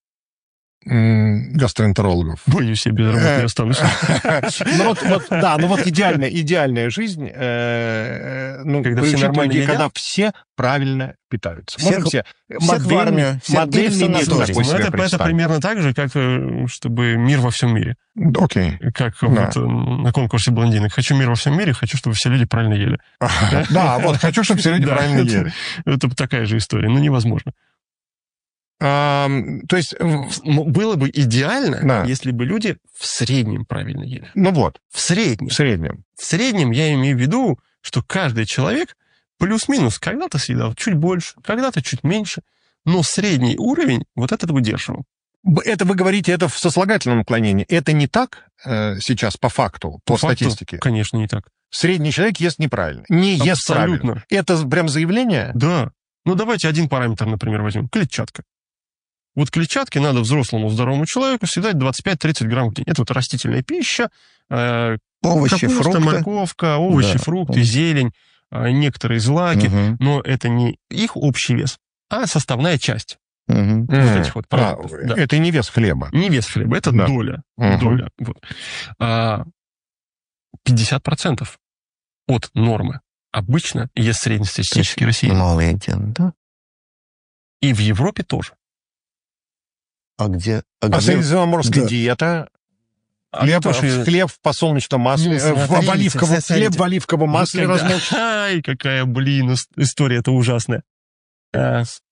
Гастроэнтерологов. Боюсь, я без работы не останусь. Ну вот, вот, да, ну вот идеальная, идеальная жизнь, э, ну, Когда все нормально едят? когда все правильно питаются. Всех- Можем все всех модель- в армию, всех модельный в мир санаторий. такой Ну, себе это, это представить. примерно так же, как э, чтобы мир во всем мире. Окей. Как Да. вот э, на конкурсе блондинок. Хочу мир во всем мире, хочу, чтобы все люди правильно ели. Да, вот хочу, чтобы все люди Да, правильно это- ели. Это такая же история, но невозможно. Ам, То есть, М, Было бы идеально, Да. если бы люди в среднем правильно ели. ну вот, В среднем. в среднем. В среднем я имею в виду, что каждый человек плюс-минус когда-то съедал чуть больше, когда-то чуть меньше, но средний уровень вот этот выдерживал. Б- Это вы говорите, это в сослагательном наклонении. Это не так э, сейчас по факту, по, факту, статистике? Конечно, не так. Средний человек ест неправильно. Не ест Абсолютно. правильно. Это прям заявление? Да. Ну, давайте один параметр, например, возьмем. Клетчатка. Вот клетчатки надо взрослому здоровому человеку съедать двадцать пять - тридцать грамм в день. Это вот растительная пища, э, Овощи, капуста, фрукты. морковка, овощи, Да. фрукты, зелень, э, некоторые злаки. Мгм. Но это не их общий вес, а составная часть. Мгм. Вот этих вот А, продуктов, да. Это не вес хлеба. Не вес хлеба, это Да. доля. Мгм. доля вот. А, пятьдесят процентов от нормы обычно ест среднестатистический россиянин. Малоеден, да? И в Европе тоже. А где? А А где? средиземноморская Да. диета? А Хлеб, кто ж- хлеб в подсолнечном масле, Ну, э, в, смотрите, в оливковом, смотрите. хлеб в оливковом Вот масле когда- размочен. Ай, какая, блин, ис- история-то ужасная. А, с-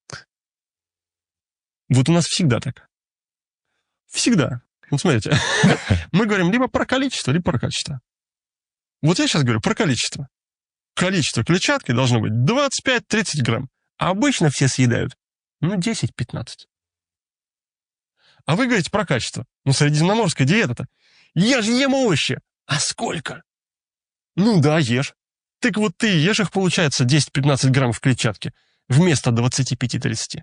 Вот у нас всегда так. Всегда. Вот смотрите, мы говорим либо про количество, либо про качество. Вот я сейчас говорю про количество. Количество клетчатки должно быть двадцать пять - тридцать грамм. А обычно все съедают, ну, десять - пятнадцать. А вы говорите про качество. Ну, средиземноморская диета-то. Я же ем овощи. А сколько? Ну да, ешь. Так вот ты ешь их, получается, десять - пятнадцать граммов клетчатки вместо двадцать пять - тридцать.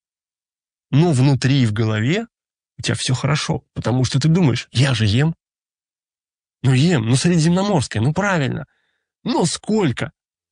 Но внутри и в голове у тебя все хорошо, потому что ты думаешь, я же ем. Ну ем, ну средиземноморская, ну правильно. Но сколько?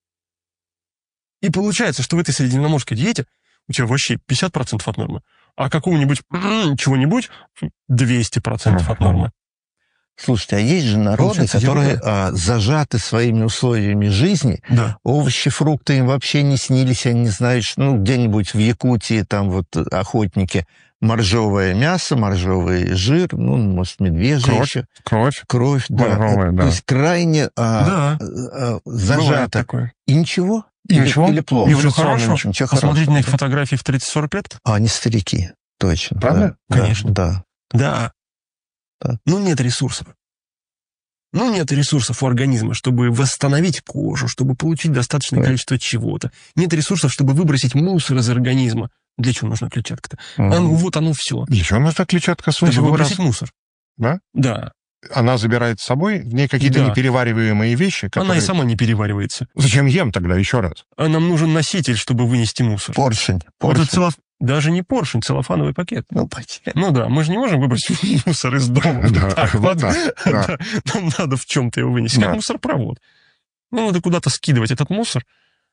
И получается, что в этой средиземноморской диете у тебя вообще пятьдесят процентов от нормы, а какого-нибудь м, чего-нибудь двести процентов от нормы. Слушайте, а есть же народы, Получается, которые Европа. а, зажаты своими условиями жизни. Да. Овощи, фрукты им вообще не снились, они не знают, что, ну, где-нибудь в Якутии, там вот охотники, моржовое мясо, моржовый жир, ну, может, медвежье Кровь. еще. Кровь. Кровь, да. Моржовая, То да. есть крайне а, Да. а, а, Бывает зажато. такое. И ничего? И Или- ничего? Или плохо? И всё хорошо? Ничего, ничего Посмотрите на их хорошего. фотографии в тридцать-сорок лет. А, они старики, точно. Правда? Да, Конечно. Да. Да. Да. Ну, нет ресурсов. Ну, нет ресурсов у организма, чтобы восстановить кожу, чтобы получить достаточное Да. количество чего-то. Нет ресурсов, чтобы выбросить мусор из организма. Для чего нужна клетчатка-то? Мгм. А ну, вот оно все. Еще нужна клетчатка Чтобы свыше выбросить мусор. Да? Да. Она забирает с собой в ней какие-то Да. неперевариваемые вещи, Она которые... и сама не переваривается. Зачем ем тогда еще раз? А нам нужен носитель, чтобы вынести мусор. Поршень. Вот поршень. это целлоф- Даже не поршень, целлофановый пакет. Ну, почти. Ну да, мы же не можем выбросить мусор из дома. Да, Вот так вот вот. да, да. Да. Нам надо в чем-то его вынести. Да. Как мусоропровод. Ну, надо куда-то скидывать этот мусор.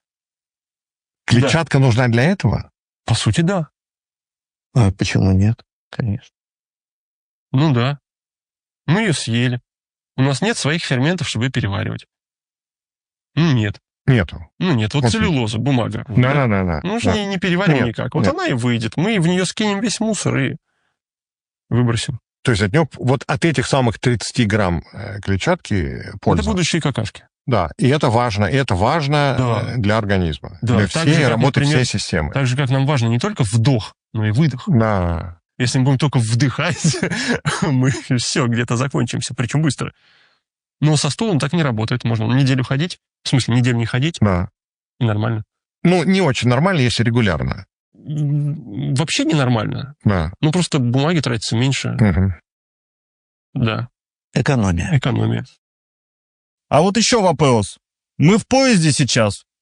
Клетчатка нужна для этого? По сути, да. А почему нет? Конечно. Ну да. Мы ее съели. У нас нет своих ферментов, чтобы ее переваривать. Ну, нет. Нету. Ну, нет. Вот Вот. целлюлоза, бумага. Да-да-да. Ну, мы же да. не, не переварим Нет, никак. Вот нет. она и выйдет. Мы в нее скинем весь мусор и выбросим. То есть от него, вот от этих самых тридцать грамм э, клетчатки польза. Это будущие какашки. Да, и это важно, и это важно Да. э, для организма, Да, для так всей же, как, работы например, всей системы. Так же, как нам важно не только вдох, но и выдох. Да. Если мы будем только вдыхать, мы все где-то закончимся, причем быстро. Но со стулом так не работает. Можно неделю ходить, в смысле, неделю не ходить, Да. и нормально. Ну, не очень нормально, если регулярно. М, Вообще ненормально. Да. Ну, просто бумаги тратится меньше. Мгм. Да, Экономия. экономия. А вот еще вопрос. Мы в поезде сейчас.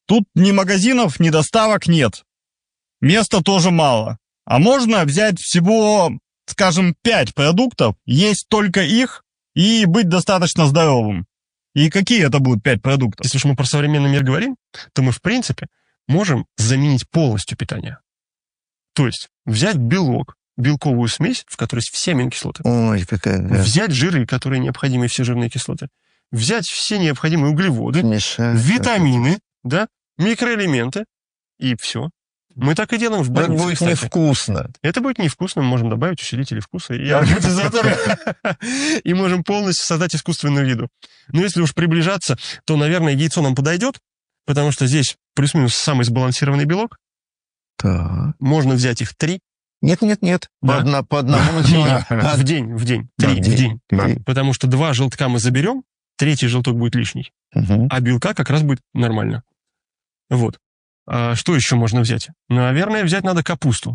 тут ни магазинов, ни доставок нет. Места тоже мало. А можно взять всего, скажем, пять продуктов, есть только их и быть достаточно здоровым. И какие это будут пять продуктов? Если уж мы про современный мир говорим, то мы, в принципе, можем заменить полностью питание. То есть взять белок, белковую смесь, в которой есть все аминокислоты. Ой, какая... Взять жиры, которые необходимы, все жирные кислоты. Взять все необходимые углеводы, Смешать. витамины, да, микроэлементы, и все. Мы так и делаем в Это больнице, будет кстати. невкусно. Это будет невкусно, мы можем добавить усилители вкуса и ароматизаторы, и можем полностью создать искусственную еду. Но если уж приближаться, то, наверное, яйцо нам подойдет, потому что здесь плюс-минус самый сбалансированный белок. Так. Можно взять их три. Нет, нет, нет. По, Да. одна, по одному на Нет, человека. в день, в день. Да, Три в в день. день. Да. Потому что два желтка мы заберем, третий желток будет лишний, Мгм. а белка как раз будет нормально. Вот. А что еще можно взять? Наверное, взять надо капусту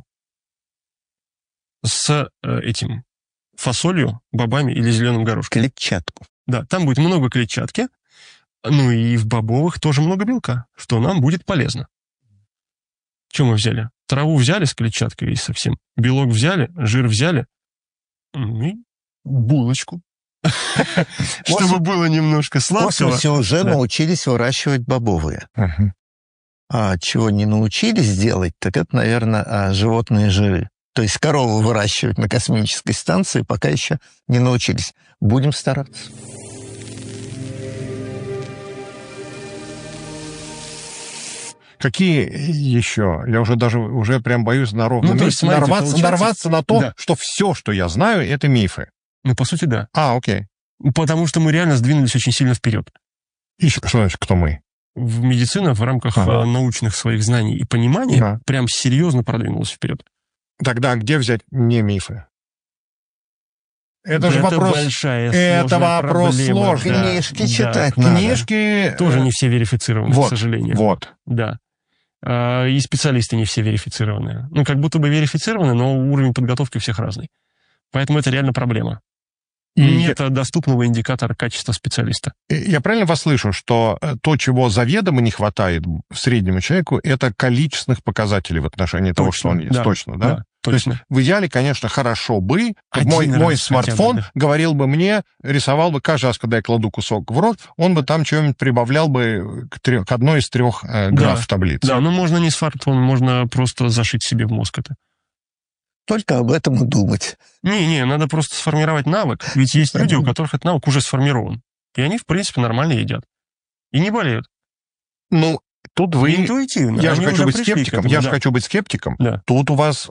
с э, этим фасолью, бобами или зеленым горошком. Клетчатку. Да, там будет много клетчатки, ну и в бобовых тоже много белка, что нам будет полезно. Что мы взяли? Траву взяли с клетчаткой и совсем. Белок взяли, жир взяли. Ну и булочку. Чтобы было немножко В сладкого. космосе уже Да. научились выращивать бобовые. Ага. А чего не научились делать, так это, наверное, а, животные жиры. То есть корову выращивать на космической станции пока еще не научились. Будем стараться. Какие еще? Я уже даже уже прям боюсь на ровном Ну, то есть, месте смотрите, нарваться, получается- нарваться на то, Да. что все, что я знаю, это мифы. Ну, по сути, да. А, окей. Потому что мы реально сдвинулись очень сильно вперед. И что значит, кто мы? В медицина в рамках Ага. э, научных своих знаний и понимания Да. прям серьезно продвинулась вперед. Тогда где взять не мифы? Это же вопрос... большая, это сложная вопрос проблема, сложный. да, Книжки да. читать надо. Книжки... Тоже э, не все верифицированы, вот, к сожалению. Вот. Да. А, И специалисты не все верифицированные. Ну, как будто бы верифицированы, но уровень подготовки у всех разный. Поэтому это реально проблема. И Нет доступного индикатора качества специалиста. я, я правильно вас слышу, что э, то, чего заведомо не хватает среднему человеку, это количественных показателей в отношении того, что он есть. да, Точно, да? Да, точно. В идеале, конечно, хорошо бы, Один мой, раз мой хотя бы, смартфон да. говорил бы мне, рисовал бы каждый раз, когда я кладу кусок в рот, он бы там что-нибудь прибавлял бы к, трё- к одной из трех э, граф Да, в таблице. Да, но можно не смартфон, можно просто зашить себе в мозг это. Только об этом и думать. Не-не, надо просто сформировать навык. Ведь есть люди, у которых этот навык уже сформирован. И они, в принципе, нормально едят. И не болеют. Ну, тут вы... Интуитивно. Я же Они хочу уже быть пришли к скептиком. этому, Я да. же хочу быть скептиком. Да. Тут у вас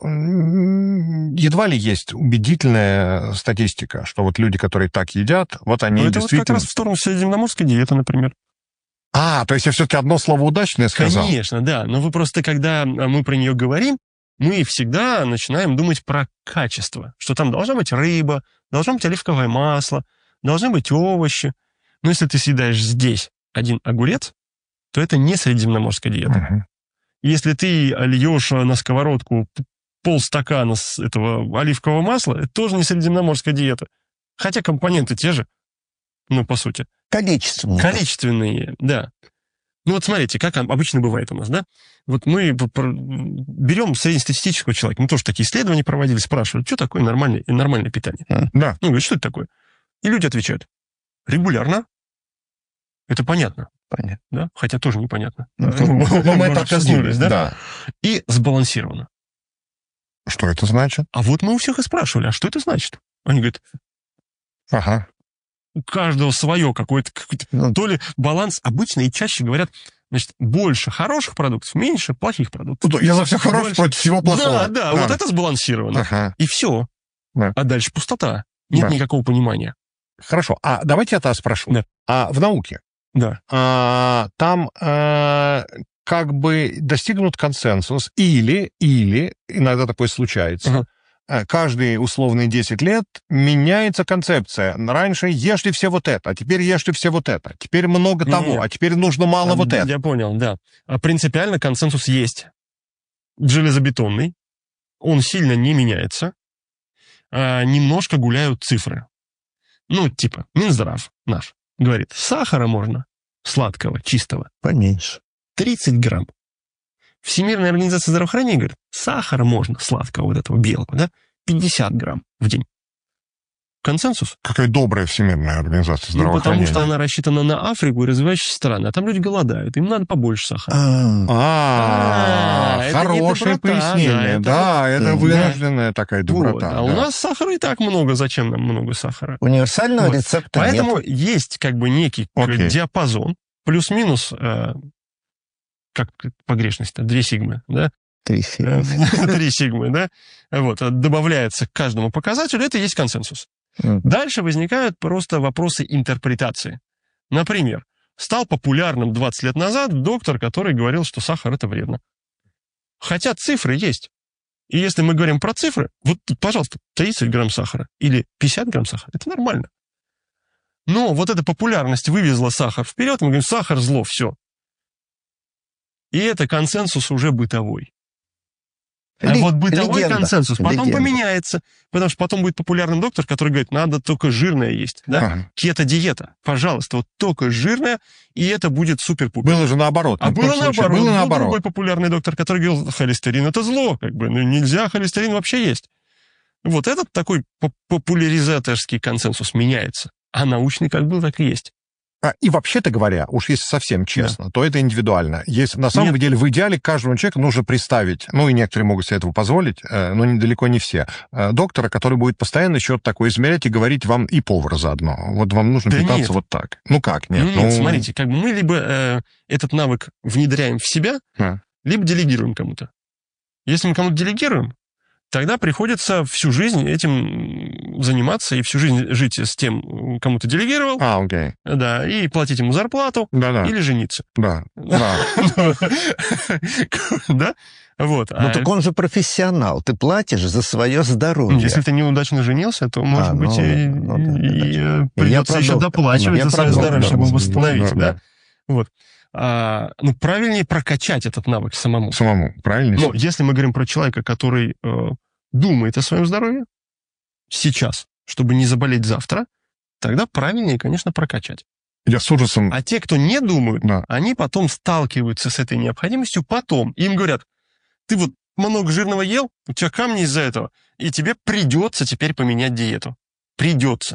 м, едва ли есть убедительная статистика, что вот люди, которые так едят, вот они Ну, это вот как действительно... раз в сторону средиземноморской диеты, например. А, то есть я все-таки одно слово удачное сказал. Конечно, да. Но вы просто, когда мы про нее говорим, мы всегда начинаем думать про качество. Что там должна быть рыба, должно быть оливковое масло, должны быть овощи. Но если ты съедаешь здесь один огурец, то это не средиземноморская диета. Мгм. Если ты льешь на сковородку полстакана с этого оливкового масла, это тоже не средиземноморская диета. Хотя компоненты те же, ну, по сути. Количественно. Количественные, да. Ну вот смотрите, как обычно бывает у нас, да? Вот мы берем среднестатистического человека, мы тоже такие исследования проводили, спрашивали, что такое нормальное, нормальное питание? Да. Ну, говорят, что это такое? И люди отвечают, регулярно. Это понятно, Понятно. да? Хотя тоже непонятно. Ну, Ну, Ну, мы уже это коснулись, да? Да. И сбалансировано. Что это значит? А вот мы у всех и спрашивали, а что это значит? Они говорят, Ага. у каждого свое какое-то, какой-то Ну, то ли баланс. Обычно и чаще говорят, значит, больше хороших продуктов, меньше плохих продуктов. Я за все хорошее Больше- против всего плохого. Да, да, вот это сбалансировано. Ага. И все. Да. А дальше пустота. Нет Да. никакого понимания. Хорошо. А давайте я тогда спрошу. Да. А в науке Да. а, там а, как бы достигнут консенсус или, или, иногда такое случается, Ага. а, каждые условные десять лет меняется концепция. Раньше ешьте все вот это, а теперь ешьте все вот это. Теперь много Не-не. того, а теперь нужно мало А, вот это. Я понял, да. А принципиально консенсус есть. Железобетонный. Он сильно не меняется. А, немножко гуляют цифры. Ну, типа, Минздрав наш говорит, сахара можно, сладкого, чистого, поменьше. тридцать грамм. Всемирная организация здравоохранения говорит, сахара можно, сладкого вот этого белого, да, пятьдесят грамм в день. Консенсус? Какая добрая Всемирная организация здравоохранения. Ну, потому что она рассчитана на Африку и развивающиеся страны, а там люди голодают, им надо побольше сахара. А, А, это хорошее не доброта, пояснение. да, Да, это- это Да. вынужденная такая доброта. Вот, а у да. нас сахара и так много, зачем нам много сахара? Универсального Вот. рецепта Поэтому нет. есть как бы некий Окей. диапазон, плюс-минус, э, как погрешность-то, две сигмы, да? Три Э, сигмы. Три сигмы, да? Вот, добавляется к каждому показателю, это и есть консенсус. Мгм. Дальше возникают просто вопросы интерпретации. Например, стал популярным двадцать лет назад доктор, который говорил, что сахар это вредно. Хотя цифры есть. И если мы говорим про цифры, вот, тут, пожалуйста, тридцать грамм сахара или пятьдесят грамм сахара, это нормально. Но вот эта популярность вывезла сахар вперед, мы говорим, сахар зло, все. И это консенсус уже бытовой. А Ли- вот бытовой легенда. консенсус потом Легенда. поменяется, потому что потом будет популярный доктор, который говорит, надо только жирное есть. Да? Ага. Кето-диета. Пожалуйста, вот только жирное, и это будет супер-пупер. Было же наоборот. А в было том случае. наоборот. Было Был наоборот. другой популярный доктор, который говорил, холестерин это зло. Как бы, ну, нельзя холестерин вообще есть. Вот этот такой поп- популяризаторский консенсус меняется. А научный как был, так и есть. А, и вообще-то говоря, уж если совсем честно, то это индивидуально. Есть, на самом Нет. деле, в идеале каждому человеку нужно представить, ну и некоторые могут себе этого позволить, э, но недалеко не все, э, доктора, который будет постоянно что-то такое измерять и говорить вам, и повара заодно. Вот вам нужно Да питаться нет. вот так. Ну как, нет? Нет, ну, смотрите, как бы мы либо э, этот навык внедряем в себя, А. либо делегируем кому-то. Если мы кому-то делегируем, тогда приходится всю жизнь этим заниматься и всю жизнь жить с тем, кому ты делегировал, А, окей. да, и платить ему зарплату, Да-да, или жениться. да, да. Да? Вот. Ну, А так он же профессионал. Ты платишь за свое здоровье. если ты неудачно женился, то, может А, быть, ну, и, ну да, и, э, Я придется про еще доктора. доплачивать Я за про свое здоровье, доктора. чтобы восстановить, Да, да? Вот. А, ну, правильнее прокачать этот навык самому. Самому, правильно? Но если мы говорим про человека, который э, думает о своем здоровье сейчас, чтобы не заболеть завтра, тогда правильнее, конечно, прокачать. Я с ужасом... А те, кто не думают, Да. они потом сталкиваются с этой необходимостью потом. Им говорят, ты вот много жирного ел, у тебя камни из-за этого, и тебе придется теперь поменять диету. Придется.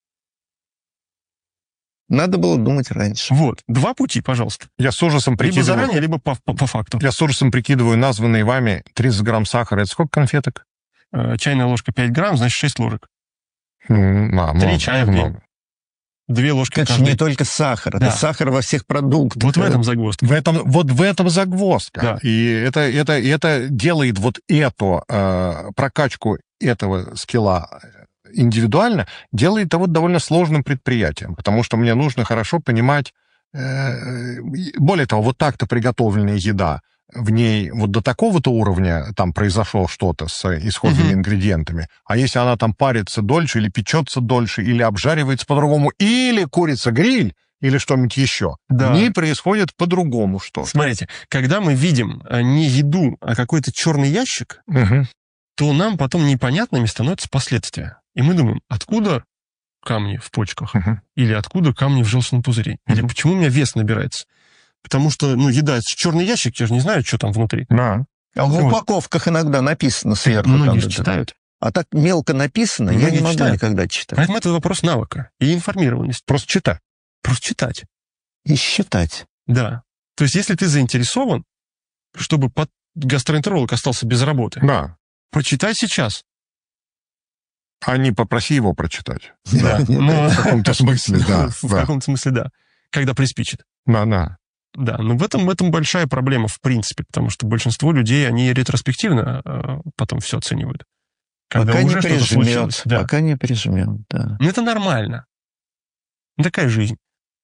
Надо было думать раньше. Вот. Два пути, пожалуйста. Я с ужасом Либо прикидываю... заранее, либо по, по- по факту. Я с ужасом прикидываю названные вами тридцать грамм сахара. Это сколько конфеток? Э, Чайная ложка пять грамм, значит шесть ложек. Ну, да, Три много, чая в день. много. Две ложки Это же каждый. не только сахар, Да. это сахар во всех продуктах. Вот в этом загвоздка. В этом, вот в этом загвоздка. Да. И это, это, это делает вот эту э, прокачку этого скилла индивидуально, делает это вот довольно сложным предприятием, потому что мне нужно хорошо понимать, э, более того, вот так-то приготовленная еда, в ней вот до такого-то уровня там произошло что-то с исходными Мгм. ингредиентами, а если она там парится дольше, или печется дольше, или обжаривается по-другому, или курица-гриль, или что-нибудь еще, Да. в ней происходит по-другому что-то. Смотрите, когда мы видим э, не еду, а какой-то черный ящик, Мгм. то нам потом непонятными становятся последствия. И мы думаем, откуда камни в почках? Мгм. Или откуда камни в желчном пузыре? Или Мгм. почему у меня вес набирается? Потому что, ну, еда, это черный ящик, я же не знаю, что там внутри. Да. А в Вот. упаковках иногда написано сверху. Многие там, же да. читают. А так мелко написано, я Многие не могу читают. никогда читать. Поэтому это вопрос навыка и информированности. Просто читай. Просто читать. И считать. Да. То есть, если ты заинтересован, чтобы под- гастроэнтеролог остался без работы, Да. прочитай сейчас. А не попроси его прочитать. Да. Ну, В каком-то смысле, да. В Да, каком-то смысле, да. Когда приспичит. да. да. Да, но в этом, в этом большая проблема в принципе, потому что большинство людей, они ретроспективно э, потом все оценивают. Когда Пока не уже что-то прижмет. случилось. Да. Пока не прижмет, да. Ну, это нормально. Ну, такая жизнь.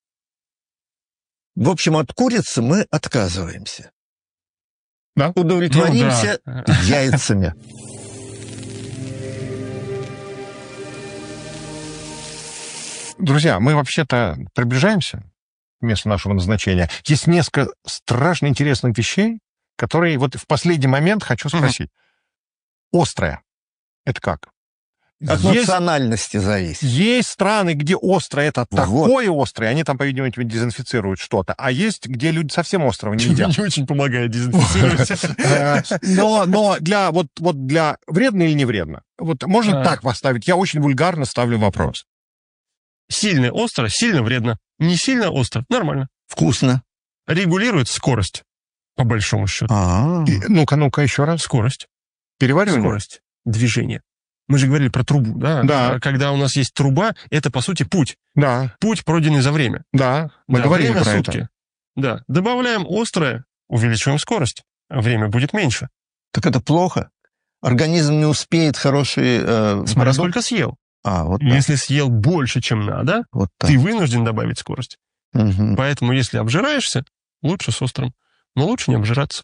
В общем, от курицы мы отказываемся. Да? Удовлетворимся Ну, да. яйцами. Друзья, мы вообще-то приближаемся к месту нашего назначения. Есть несколько страшно интересных вещей, которые вот в последний момент хочу спросить. Острое. Это как? От есть, национальности зависит. есть страны, где острое это Вот. такое острое, они там, по-видимому, дезинфицируют что-то, а есть, где люди совсем острого не едят. Не очень помогает дезинфицировать. Но, но для, вот, вот для вредно или не вредно? Вот можно А. так поставить. Я очень вульгарно ставлю вопрос. Сильно остро, сильно вредно. Не сильно остро, нормально. Вкусно. Регулирует скорость, по большому счету. А, И- Ну-ка, ну-ка, еще раз. Скорость. Переваривание? Скорость движения. Мы же говорили про трубу, да? Да. А Когда у нас есть труба, это, по сути, путь. Да, Путь, пройденный за время. да. Мы Да, говорили время про сутки. это. Да. Добавляем острое, увеличиваем скорость. А время будет меньше. так это плохо. Организм не успеет хороший э, Смотря продукт. сколько съел. А, вот так. Если съел больше, чем надо, Вот так. ты вынужден добавить скорость. Мгм. Поэтому, если обжираешься, лучше с острым. Но лучше не обжираться.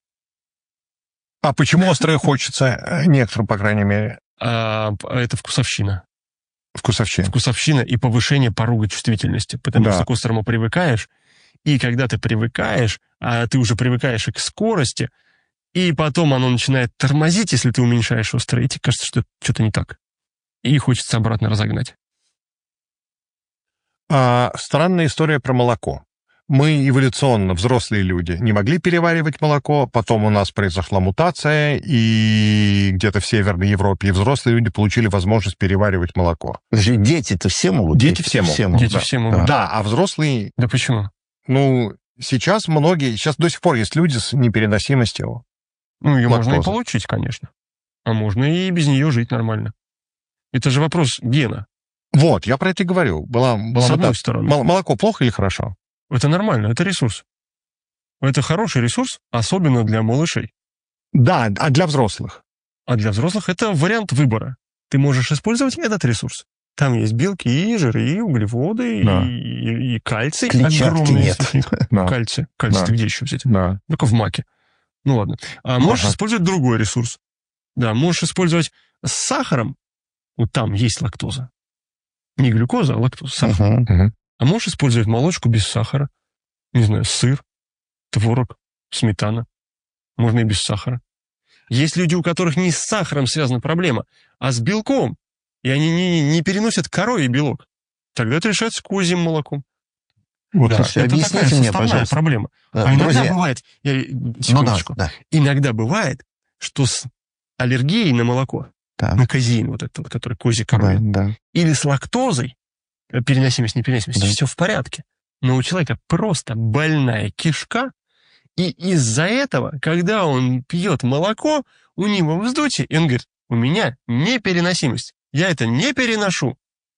А почему острое хочется э, некоторым, по крайней мере, А это вкусовщина. вкусовщин? Вкусовщина и повышение порога чувствительности. Потому Да. что к острому привыкаешь. И когда ты привыкаешь, а ты уже привыкаешь и к скорости, и потом оно начинает тормозить, если ты уменьшаешь острое, и тебе кажется, что что-то не так. И хочется обратно разогнать. А, странная история про молоко. Мы эволюционно, взрослые люди, не могли переваривать молоко, потом у нас произошла мутация, и где-то в Северной Европе и взрослые люди получили возможность переваривать молоко. Подожди, дети-то все могут? Дети все могут. Дети да. все могут. Да, а взрослые, Да почему? ну, сейчас многие, сейчас до сих пор есть люди с непереносимостью. Ну, ее можно и Лактоза. получить, конечно. А можно и без нее жить нормально. Это же вопрос гена. Вот, я про это и говорю. Была, была С одной мутация. стороны. Мол- Молоко плохо или хорошо? Это нормально, это ресурс. Это хороший ресурс, особенно для малышей. Да, а для взрослых? А для взрослых это вариант выбора. Ты можешь использовать этот ресурс. Там есть белки, и жиры, и углеводы, Да. и, и- и кальций. Клетчатки огромный нет. источник. Да. Кальций. Кальций Да. ты где еще взять? Да. Только в маке. Ну ладно. А можешь Ага. использовать другой ресурс. Да, можешь использовать с сахаром. Вот там есть лактоза. Не глюкоза, а лактоза, сахар. Мгм. А можешь использовать молочку без сахара. Не знаю, сыр, творог, сметана. Можно и без сахара. Есть люди, у которых не с сахаром связана проблема, а с белком. И они не, не переносят коровий белок. Тогда это решается козьим молоком. Вот Да, так. Слушайте, это объясните такая мне, составная пожалуйста. проблема. Да, А иногда друзья, бывает, я, ну да, секундочку, да. иногда бывает, что с аллергией на молоко, Так. на казеин, вот этот, вот, который козье кормит, Да, да. или с лактозой, э, переносимость, непереносимость, Да. все в порядке. Но у человека просто больная кишка, и из-за этого, когда он пьет молоко, у него вздутие, и он говорит, у меня непереносимость, я это не переношу.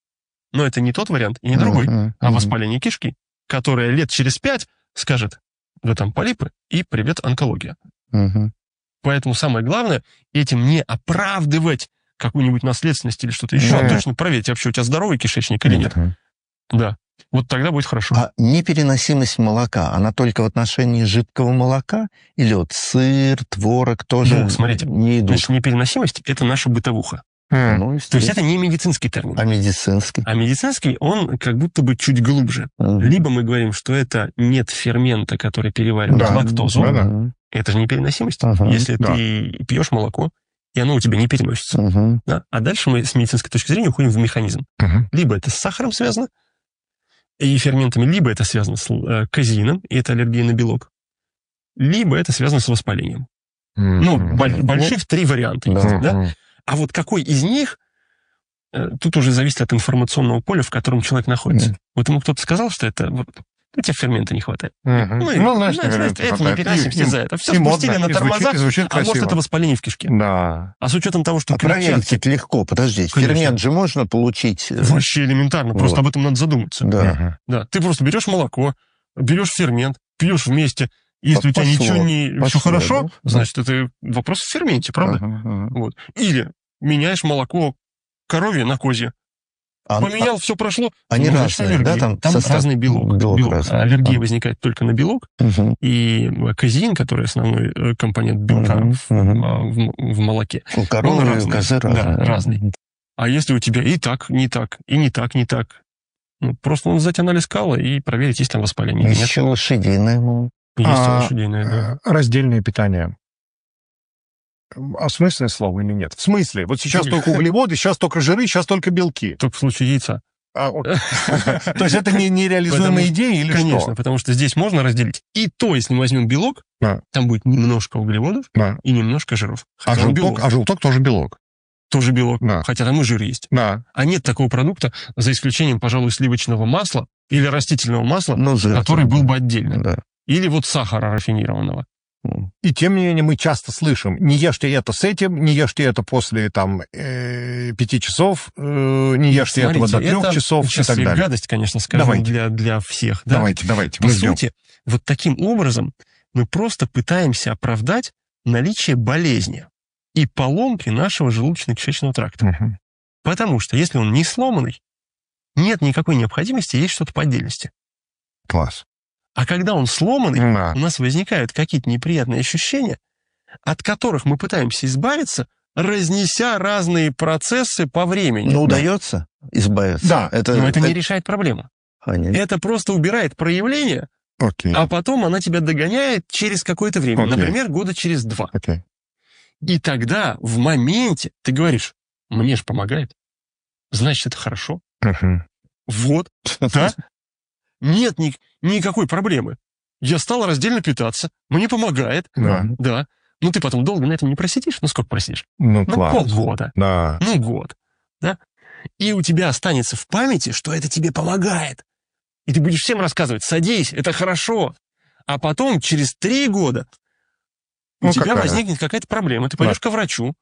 Но это не тот вариант, и не другой, Мгм, а мгм. воспаление кишки, которое лет через пять скажет, да там полипы, и привет онкология. Мгм. Поэтому самое главное, этим не оправдывать какую-нибудь наследственность или что-то еще, а Да. точно проверить, вообще у тебя здоровый кишечник или нет. Мгм. Да. Вот тогда будет хорошо. А непереносимость молока, она только в отношении жидкого молока? Или вот сыр, творог тоже Ну, смотрите, не идут? Значит, непереносимость – это наша бытовуха. М. Ну, То есть естественно. это не медицинский термин. А медицинский? А медицинский, он как будто бы чуть глубже. Мгм. Либо мы говорим, что это нет фермента, который переваривает Да. лактозу. Да-да. Мгм. Это же непереносимость. Ага. Если Да. ты пьешь молоко, и оно у тебя не переносится. Мгм. Да? А дальше мы с медицинской точки зрения уходим в механизм. Мгм. Либо это с сахаром связано, и ферментами, либо это связано с э, казеином, и это аллергия на белок, либо это связано с воспалением. Ну, Мгм. боль- больших три варианта есть, Да. да? Мгм. А вот какой из них, э, тут уже зависит от информационного поля, в котором человек находится. Мгм. Вот ему кто-то сказал, что это вот, у тебя фермента не хватает. Мгм. Ну, и, Ну, знаешь, знаешь, наверное, это не хватает. переносимость И- из-за этого. Все и модно, спустили на и звучит- тормоза, и звучит а может красиво. это воспаление в кишке. Да. А с учетом того, что А проверить клетчатки это легко. Подождите, Конечно. фермент же можно получить? э, вообще элементарно, просто Вот. об этом надо задуматься. Да. Мгм. Да, ты просто берешь молоко, берешь фермент, пьешь вместе. Если у тебя Пошло, ничего не... пошло, все хорошо, да? значит, это вопрос в ферменте, правда? Ага, ага. Вот. Или меняешь молоко коровье на козье. А- Поменял, все прошло. Они ну, значит, разные, аллергия. да, там Там состав? разный белок. Белок Белок. разный. Аллергия А. возникает только на белок, Мгм. и казеин, который основной э, компонент белка Мгм, в, мгм. а, в м- в молоке. У коровы Он и у разный. козы Да, разные. разный. А если у тебя и так, не так, и не так, не так, ну, просто надо сдать анализ кала и проверить, есть там воспаление или нет. Еще лошадиное, ну. Есть А, лошадиное, да. Э, Раздельное питание. осмысленное слово или нет? В смысле? Вот сейчас только углеводы, сейчас только жиры, сейчас только белки. Только в случае яйца. А, то есть это не нереализуемая идея или что? Конечно, потому что здесь можно разделить. И то, если мы возьмем белок, там будет немножко углеводов и немножко жиров. А желток тоже белок. Тоже белок, хотя там и жир есть. А нет такого продукта, за исключением, пожалуй, сливочного масла или растительного масла, который был бы отдельно. Или вот сахара рафинированного. И тем не менее мы часто слышим, не ешьте это с этим, не ешьте это после там э, пяти часов, э, не ешьте Смотрите, этого до трех это часов и так далее. Гадость, конечно, скажем, давайте. Для, для всех. Да? Давайте, давайте. По сути, вот таким образом мы просто пытаемся оправдать наличие болезни и поломки нашего желудочно-кишечного тракта. Угу. Потому что если он не сломанный, нет никакой необходимости есть что-то по отдельности. Класс. А когда он сломанный, да. у нас возникают какие-то неприятные ощущения, от которых мы пытаемся избавиться, разнеся разные процессы по времени. Но да. удается избавиться. Да, это, но это, это не решает проблему. А, это просто убирает проявление, Окей. а потом она тебя догоняет через какое-то время. Окей. Например, года через два. Окей. И тогда, в моменте, ты говоришь, мне же помогает. Значит, это хорошо. Uh-huh. Вот, да? Нет ни, никакой проблемы. Я стал раздельно питаться, мне помогает. Да. Да. Ну, ты потом долго на этом не просидишь. Ну, сколько просидишь? Ну, ну класс. полгода. Да. Ну, год. Да? И у тебя останется в памяти, что это тебе помогает. И ты будешь всем рассказывать, садись, это хорошо. А потом, через три года, у ну, тебя какая? возникнет какая-то проблема. Ты пойдешь да. ко врачу,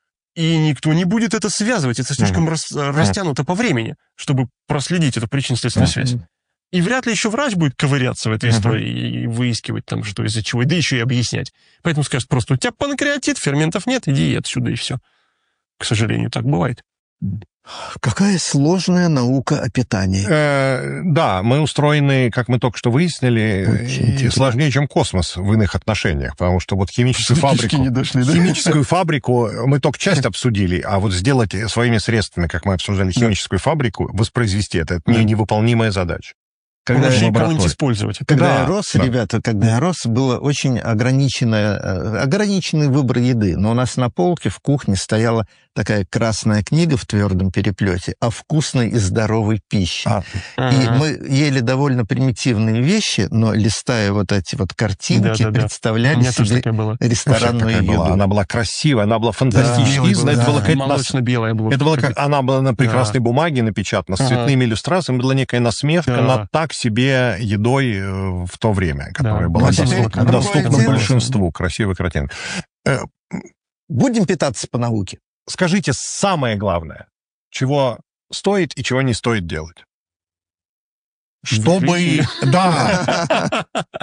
и никто не будет это связывать. Это слишком uh-huh. рас, растянуто uh-huh. по времени, чтобы проследить эту причинно-следственную uh-huh. связь. И вряд ли еще врач будет ковыряться в этой uh-huh. истории и выискивать там, что из-за чего, да еще и объяснять. Поэтому скажет просто, у тебя панкреатит, ферментов нет, иди отсюда, и все. К сожалению, так бывает. Какая сложная наука о питании. Э, да, мы устроены, как мы только что выяснили, сложнее, чем космос в иных отношениях, потому что вот химическую фабрику, не дошли, да? химическую фабрику мы только часть обсудили, а вот сделать своими средствами, как мы обсуждали, химическую фабрику, воспроизвести это, это невыполнимая задача. Когда я кого-нибудь использовать. Когда да, я рос, да. ребята, когда я рос, было очень ограниченное, ограниченный выбор еды. Но у нас на полке в кухне стояла такая красная книга в твердом переплете о вкусной и здоровой пище. А. И мы ели довольно примитивные вещи, но листая вот эти вот картинки, да, да, представляли да. себе ресторанную еду. Была. Она была красивая, она была фантастическая. Да, это была молочно-белая была. Это была, она была на прекрасной да. бумаге напечатана, с цветными ага. иллюстрациями, была некая насмешка да. над так себе едой в то время, которая да. была доступна, доступна большинству. Красивая картинка. Будем питаться по науке. Скажите самое главное, чего стоит и чего не стоит делать. Чтобы... Да.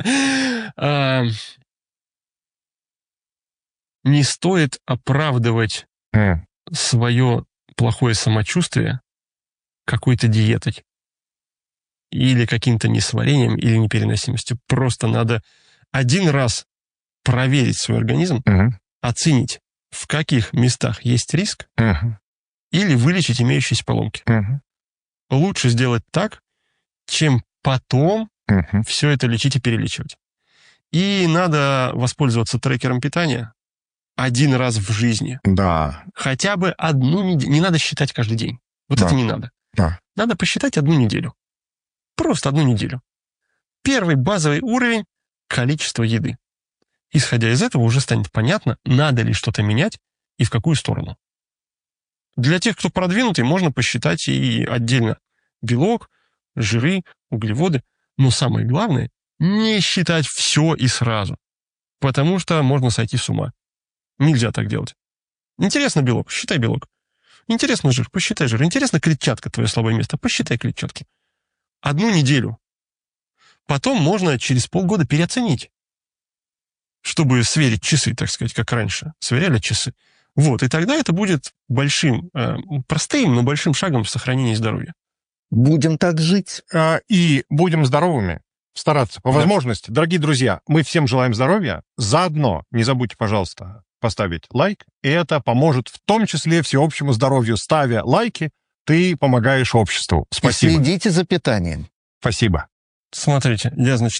Не стоит оправдывать свое плохое самочувствие какой-то диетой. Или каким-то несварением, или непереносимостью. Просто надо один раз проверить свой организм, uh-huh. оценить, в каких местах есть риск, uh-huh. или вылечить имеющиеся поломки. Uh-huh. Лучше сделать так, чем потом uh-huh. все это лечить и перелечивать. И надо воспользоваться трекером питания один раз в жизни. Да. Хотя бы одну неделю. Не надо считать каждый день. Вот да. это не надо. Да. Надо посчитать одну неделю. Просто одну неделю. Первый базовый уровень – количество еды. Исходя из этого уже станет понятно, надо ли что-то менять и в какую сторону. Для тех, кто продвинутый, можно посчитать и отдельно белок, жиры, углеводы. Но самое главное – не считать все и сразу. Потому что можно сойти с ума. Нельзя так делать. Интересно белок – считай белок. Интересно жир – посчитай жир. Интересно клетчатка – твое слабое место – посчитай клетчатки. Одну неделю. Потом можно через полгода переоценить, чтобы сверить часы, так сказать, как раньше. Сверяли часы. Вот, и тогда это будет большим, э, простым, но большим шагом в сохранении здоровья. Будем так жить. А, и будем здоровыми. Стараться по да. возможности. Дорогие друзья, мы всем желаем здоровья. Заодно не забудьте, пожалуйста, поставить лайк. И это поможет в том числе всеобщему здоровью. Ставя лайки, ты помогаешь обществу. Спасибо. И следите за питанием. Спасибо. Смотрите, я, значит,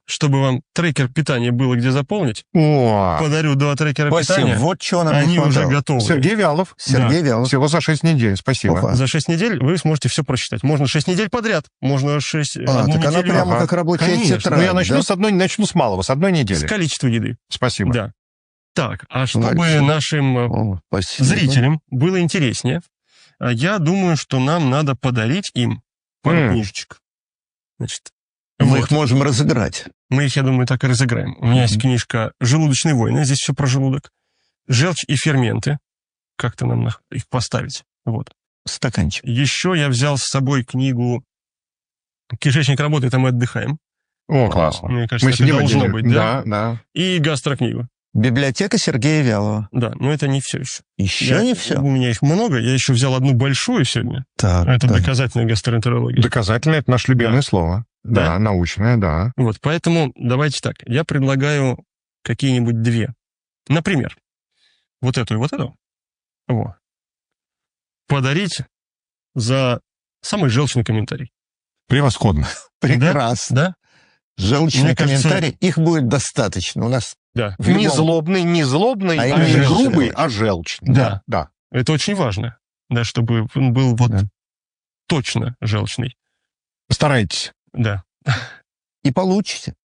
чтобы вам трекер питания было где заполнить. О, Подарю два трекера Спасибо. питания. Вот чего нам Они не уже хватало. готовы. Сергей Вялов. Сергей Вялов. Всего за шесть недель. Спасибо. Опа. За шесть недель вы сможете все прочитать. Можно шесть недель подряд, можно шесть... А, одну так она неделю. прямо Ага. как рабочая Конечно. тетрадь, Ну, я начну да? с одной, начну с малого, с одной С недели. количеством еды. Спасибо. Да. Так, а чтобы Дальше. нашим э, О, спасибо. зрителям было интереснее, а я думаю, что нам надо подарить им пару М. книжечек. Значит, Мы вот. их можем разыграть. Мы их, я думаю, так и разыграем. У меня есть книжка «Желудочные войны», здесь все про желудок. «Желчь и ферменты». Как-то нам на- их поставить. Вот. Стаканчик. Еще я взял с собой книгу «Кишечник работает, а мы отдыхаем». О, классно. Мне кажется, Мы это сидим должно отдельно. быть, да? Да, да. И гастрокнигу. Библиотека Сергея Вялова. Да, но это не все еще. Еще Я- не все. У меня их много. Я еще взял одну большую сегодня. Так, Это так. доказательная гастроэнтерология. Доказательно, это наше любимое Да. слово. Да, Да. научное, да. Вот, поэтому давайте так. Я предлагаю какие-нибудь две. Например, вот эту и вот эту. Во. Подарить за самый желчный комментарий. Превосходно. Прекрасно. Да? Желчные Мне кажется- комментарии, их будет достаточно. У нас Да. в Не любом- злобный, не злобный, А а именно не желчный. грубый, а желчный. Да. Да. Это очень важно. Да, чтобы он был вот Да. точно желчный. Старайтесь. Да. И получите.